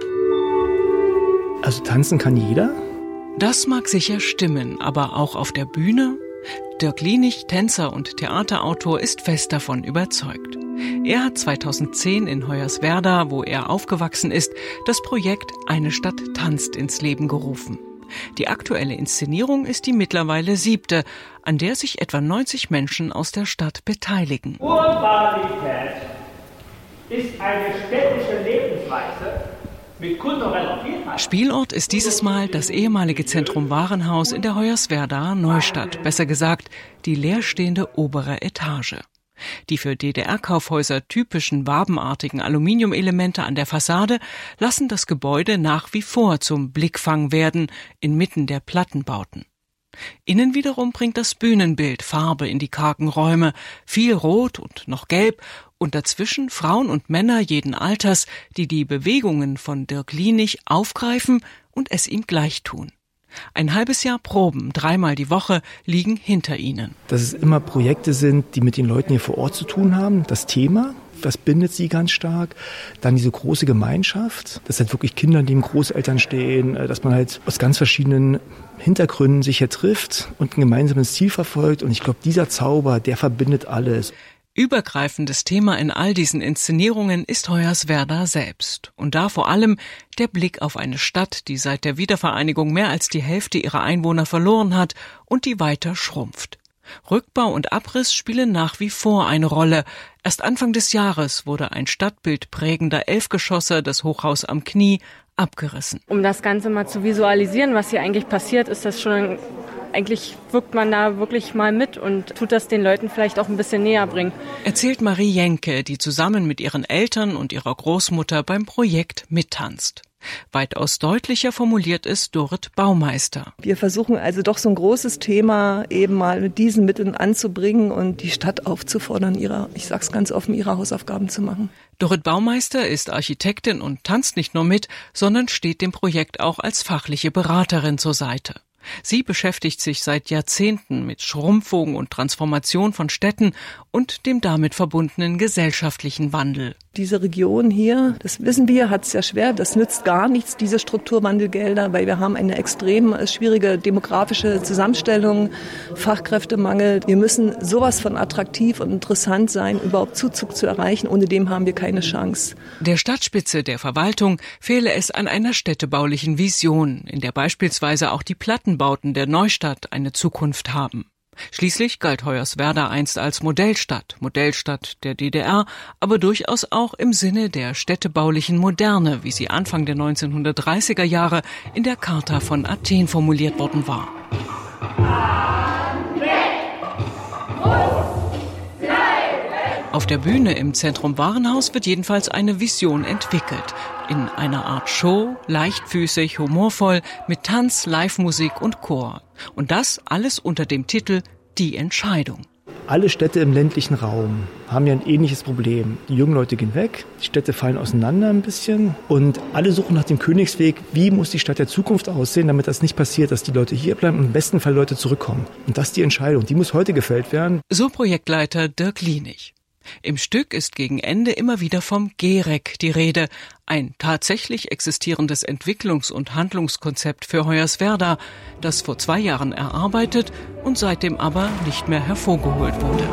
Also tanzen kann jeder? Das mag sicher stimmen, aber auch auf der Bühne? Dirk Lienig, Tänzer und Theaterautor, ist fest davon überzeugt. Er hat zweitausendzehn in Hoyerswerda, wo er aufgewachsen ist, das Projekt Eine Stadt tanzt ins Leben gerufen. Die aktuelle Inszenierung ist die mittlerweile siebte, an der sich etwa neunzig Menschen aus der Stadt beteiligen. Urbanität ist eine städtische Lebensweise mit kultureller Vielfalt. Spielort ist dieses Mal das ehemalige Zentrum Warenhaus in der Hoyerswerdaer Neustadt, besser gesagt die leerstehende obere Etage. Die für D D R-Kaufhäuser typischen wabenartigen Aluminiumelemente an der Fassade lassen das Gebäude nach wie vor zum Blickfang werden, inmitten der Plattenbauten. Innen wiederum bringt das Bühnenbild Farbe in die kargen Räume, viel Rot und noch Gelb und dazwischen Frauen und Männer jeden Alters, die die Bewegungen von Dirk Lienig aufgreifen und es ihm gleich tun. Ein halbes Jahr Proben, dreimal die Woche, liegen hinter ihnen. Dass es immer Projekte sind, die mit den Leuten hier vor Ort zu tun haben. Das Thema, das bindet sie ganz stark. Dann diese große Gemeinschaft, dass halt wirklich Kinder neben Großeltern stehen, dass man halt aus ganz verschiedenen Hintergründen sich hier trifft und ein gemeinsames Ziel verfolgt. Und ich glaube, dieser Zauber, der verbindet alles. Übergreifendes Thema in all diesen Inszenierungen ist Hoyerswerda selbst. Und da vor allem der Blick auf eine Stadt, die seit der Wiedervereinigung mehr als die Hälfte ihrer Einwohner verloren hat und die weiter schrumpft. Rückbau und Abriss spielen nach wie vor eine Rolle. Erst Anfang des Jahres wurde ein Stadtbild prägender Elfgeschosser, das Hochhaus am Knie, abgerissen. Um das Ganze mal zu visualisieren, was hier eigentlich passiert, ist das schon... Eigentlich wirkt man da wirklich mal mit und tut das den Leuten vielleicht auch ein bisschen näher bringen. Erzählt Marie Jenke, die zusammen mit ihren Eltern und ihrer Großmutter beim Projekt mittanzt. Weitaus deutlicher formuliert ist Dorit Baumeister. Wir versuchen also doch so ein großes Thema eben mal mit diesen Mitteln anzubringen und die Stadt aufzufordern, ihre, ich sag's ganz offen, ihre Hausaufgaben zu machen. Dorit Baumeister ist Architektin und tanzt nicht nur mit, sondern steht dem Projekt auch als fachliche Beraterin zur Seite. Sie beschäftigt sich seit Jahrzehnten mit Schrumpfung und Transformation von Städten und dem damit verbundenen gesellschaftlichen Wandel. Diese Region hier, das wissen wir, hat es ja schwer. Das nützt gar nichts, diese Strukturwandelgelder, weil wir haben eine extrem schwierige demografische Zusammenstellung, Fachkräftemangel. Wir müssen sowas von attraktiv und interessant sein, überhaupt Zuzug zu erreichen. Ohne dem haben wir keine Chance. Der Stadtspitze der Verwaltung fehle es an einer städtebaulichen Vision, in der beispielsweise auch die Plattenbauten der Neustadt eine Zukunft haben. Schließlich galt Hoyerswerda einst als Modellstadt, Modellstadt der D D R, aber durchaus auch im Sinne der städtebaulichen Moderne, wie sie Anfang der neunzehnhundertdreißiger Jahre in der Charta von Athen formuliert worden war. Auf der Bühne im Zentrum Warenhaus wird jedenfalls eine Vision entwickelt. In einer Art Show, leichtfüßig, humorvoll, mit Tanz, Live-Musik und Chor. Und das alles unter dem Titel Die Entscheidung. Alle Städte im ländlichen Raum haben ja ein ähnliches Problem. Die jungen Leute gehen weg, die Städte fallen auseinander ein bisschen und alle suchen nach dem Königsweg, wie muss die Stadt der Zukunft aussehen, damit das nicht passiert, dass die Leute hier bleiben und im besten Fall Leute zurückkommen. Und das ist die Entscheidung, die muss heute gefällt werden. So Projektleiter Dirk Lienig. Im Stück ist gegen Ende immer wieder vom G R E C die Rede, ein tatsächlich existierendes Entwicklungs- und Handlungskonzept für Hoyerswerda, das vor zwei Jahren erarbeitet und seitdem aber nicht mehr hervorgeholt wurde.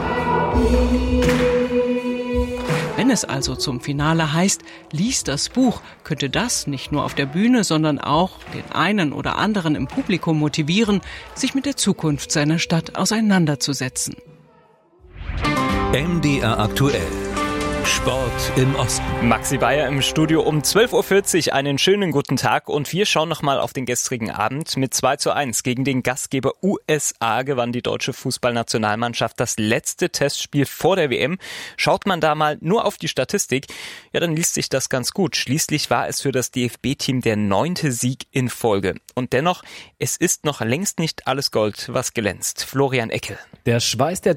Wenn es also zum Finale heißt, lies das Buch, könnte das nicht nur auf der Bühne, sondern auch den einen oder anderen im Publikum motivieren, sich mit der Zukunft seiner Stadt auseinanderzusetzen. M D R aktuell. Sport im Osten. Maxi Bayer im Studio um zwölf Uhr vierzig. Einen schönen guten Tag und wir schauen nochmal auf den gestrigen Abend. Mit zwei zu eins gegen den Gastgeber U S A gewann die deutsche Fußballnationalmannschaft das letzte Testspiel vor der W M. Schaut man da mal nur auf die Statistik, ja, dann liest sich das ganz gut. Schließlich war es für das D F B-Team der neunte Sieg in Folge. Und dennoch, es ist noch längst nicht alles Gold, was glänzt. Florian Eckel. Der Schweiß der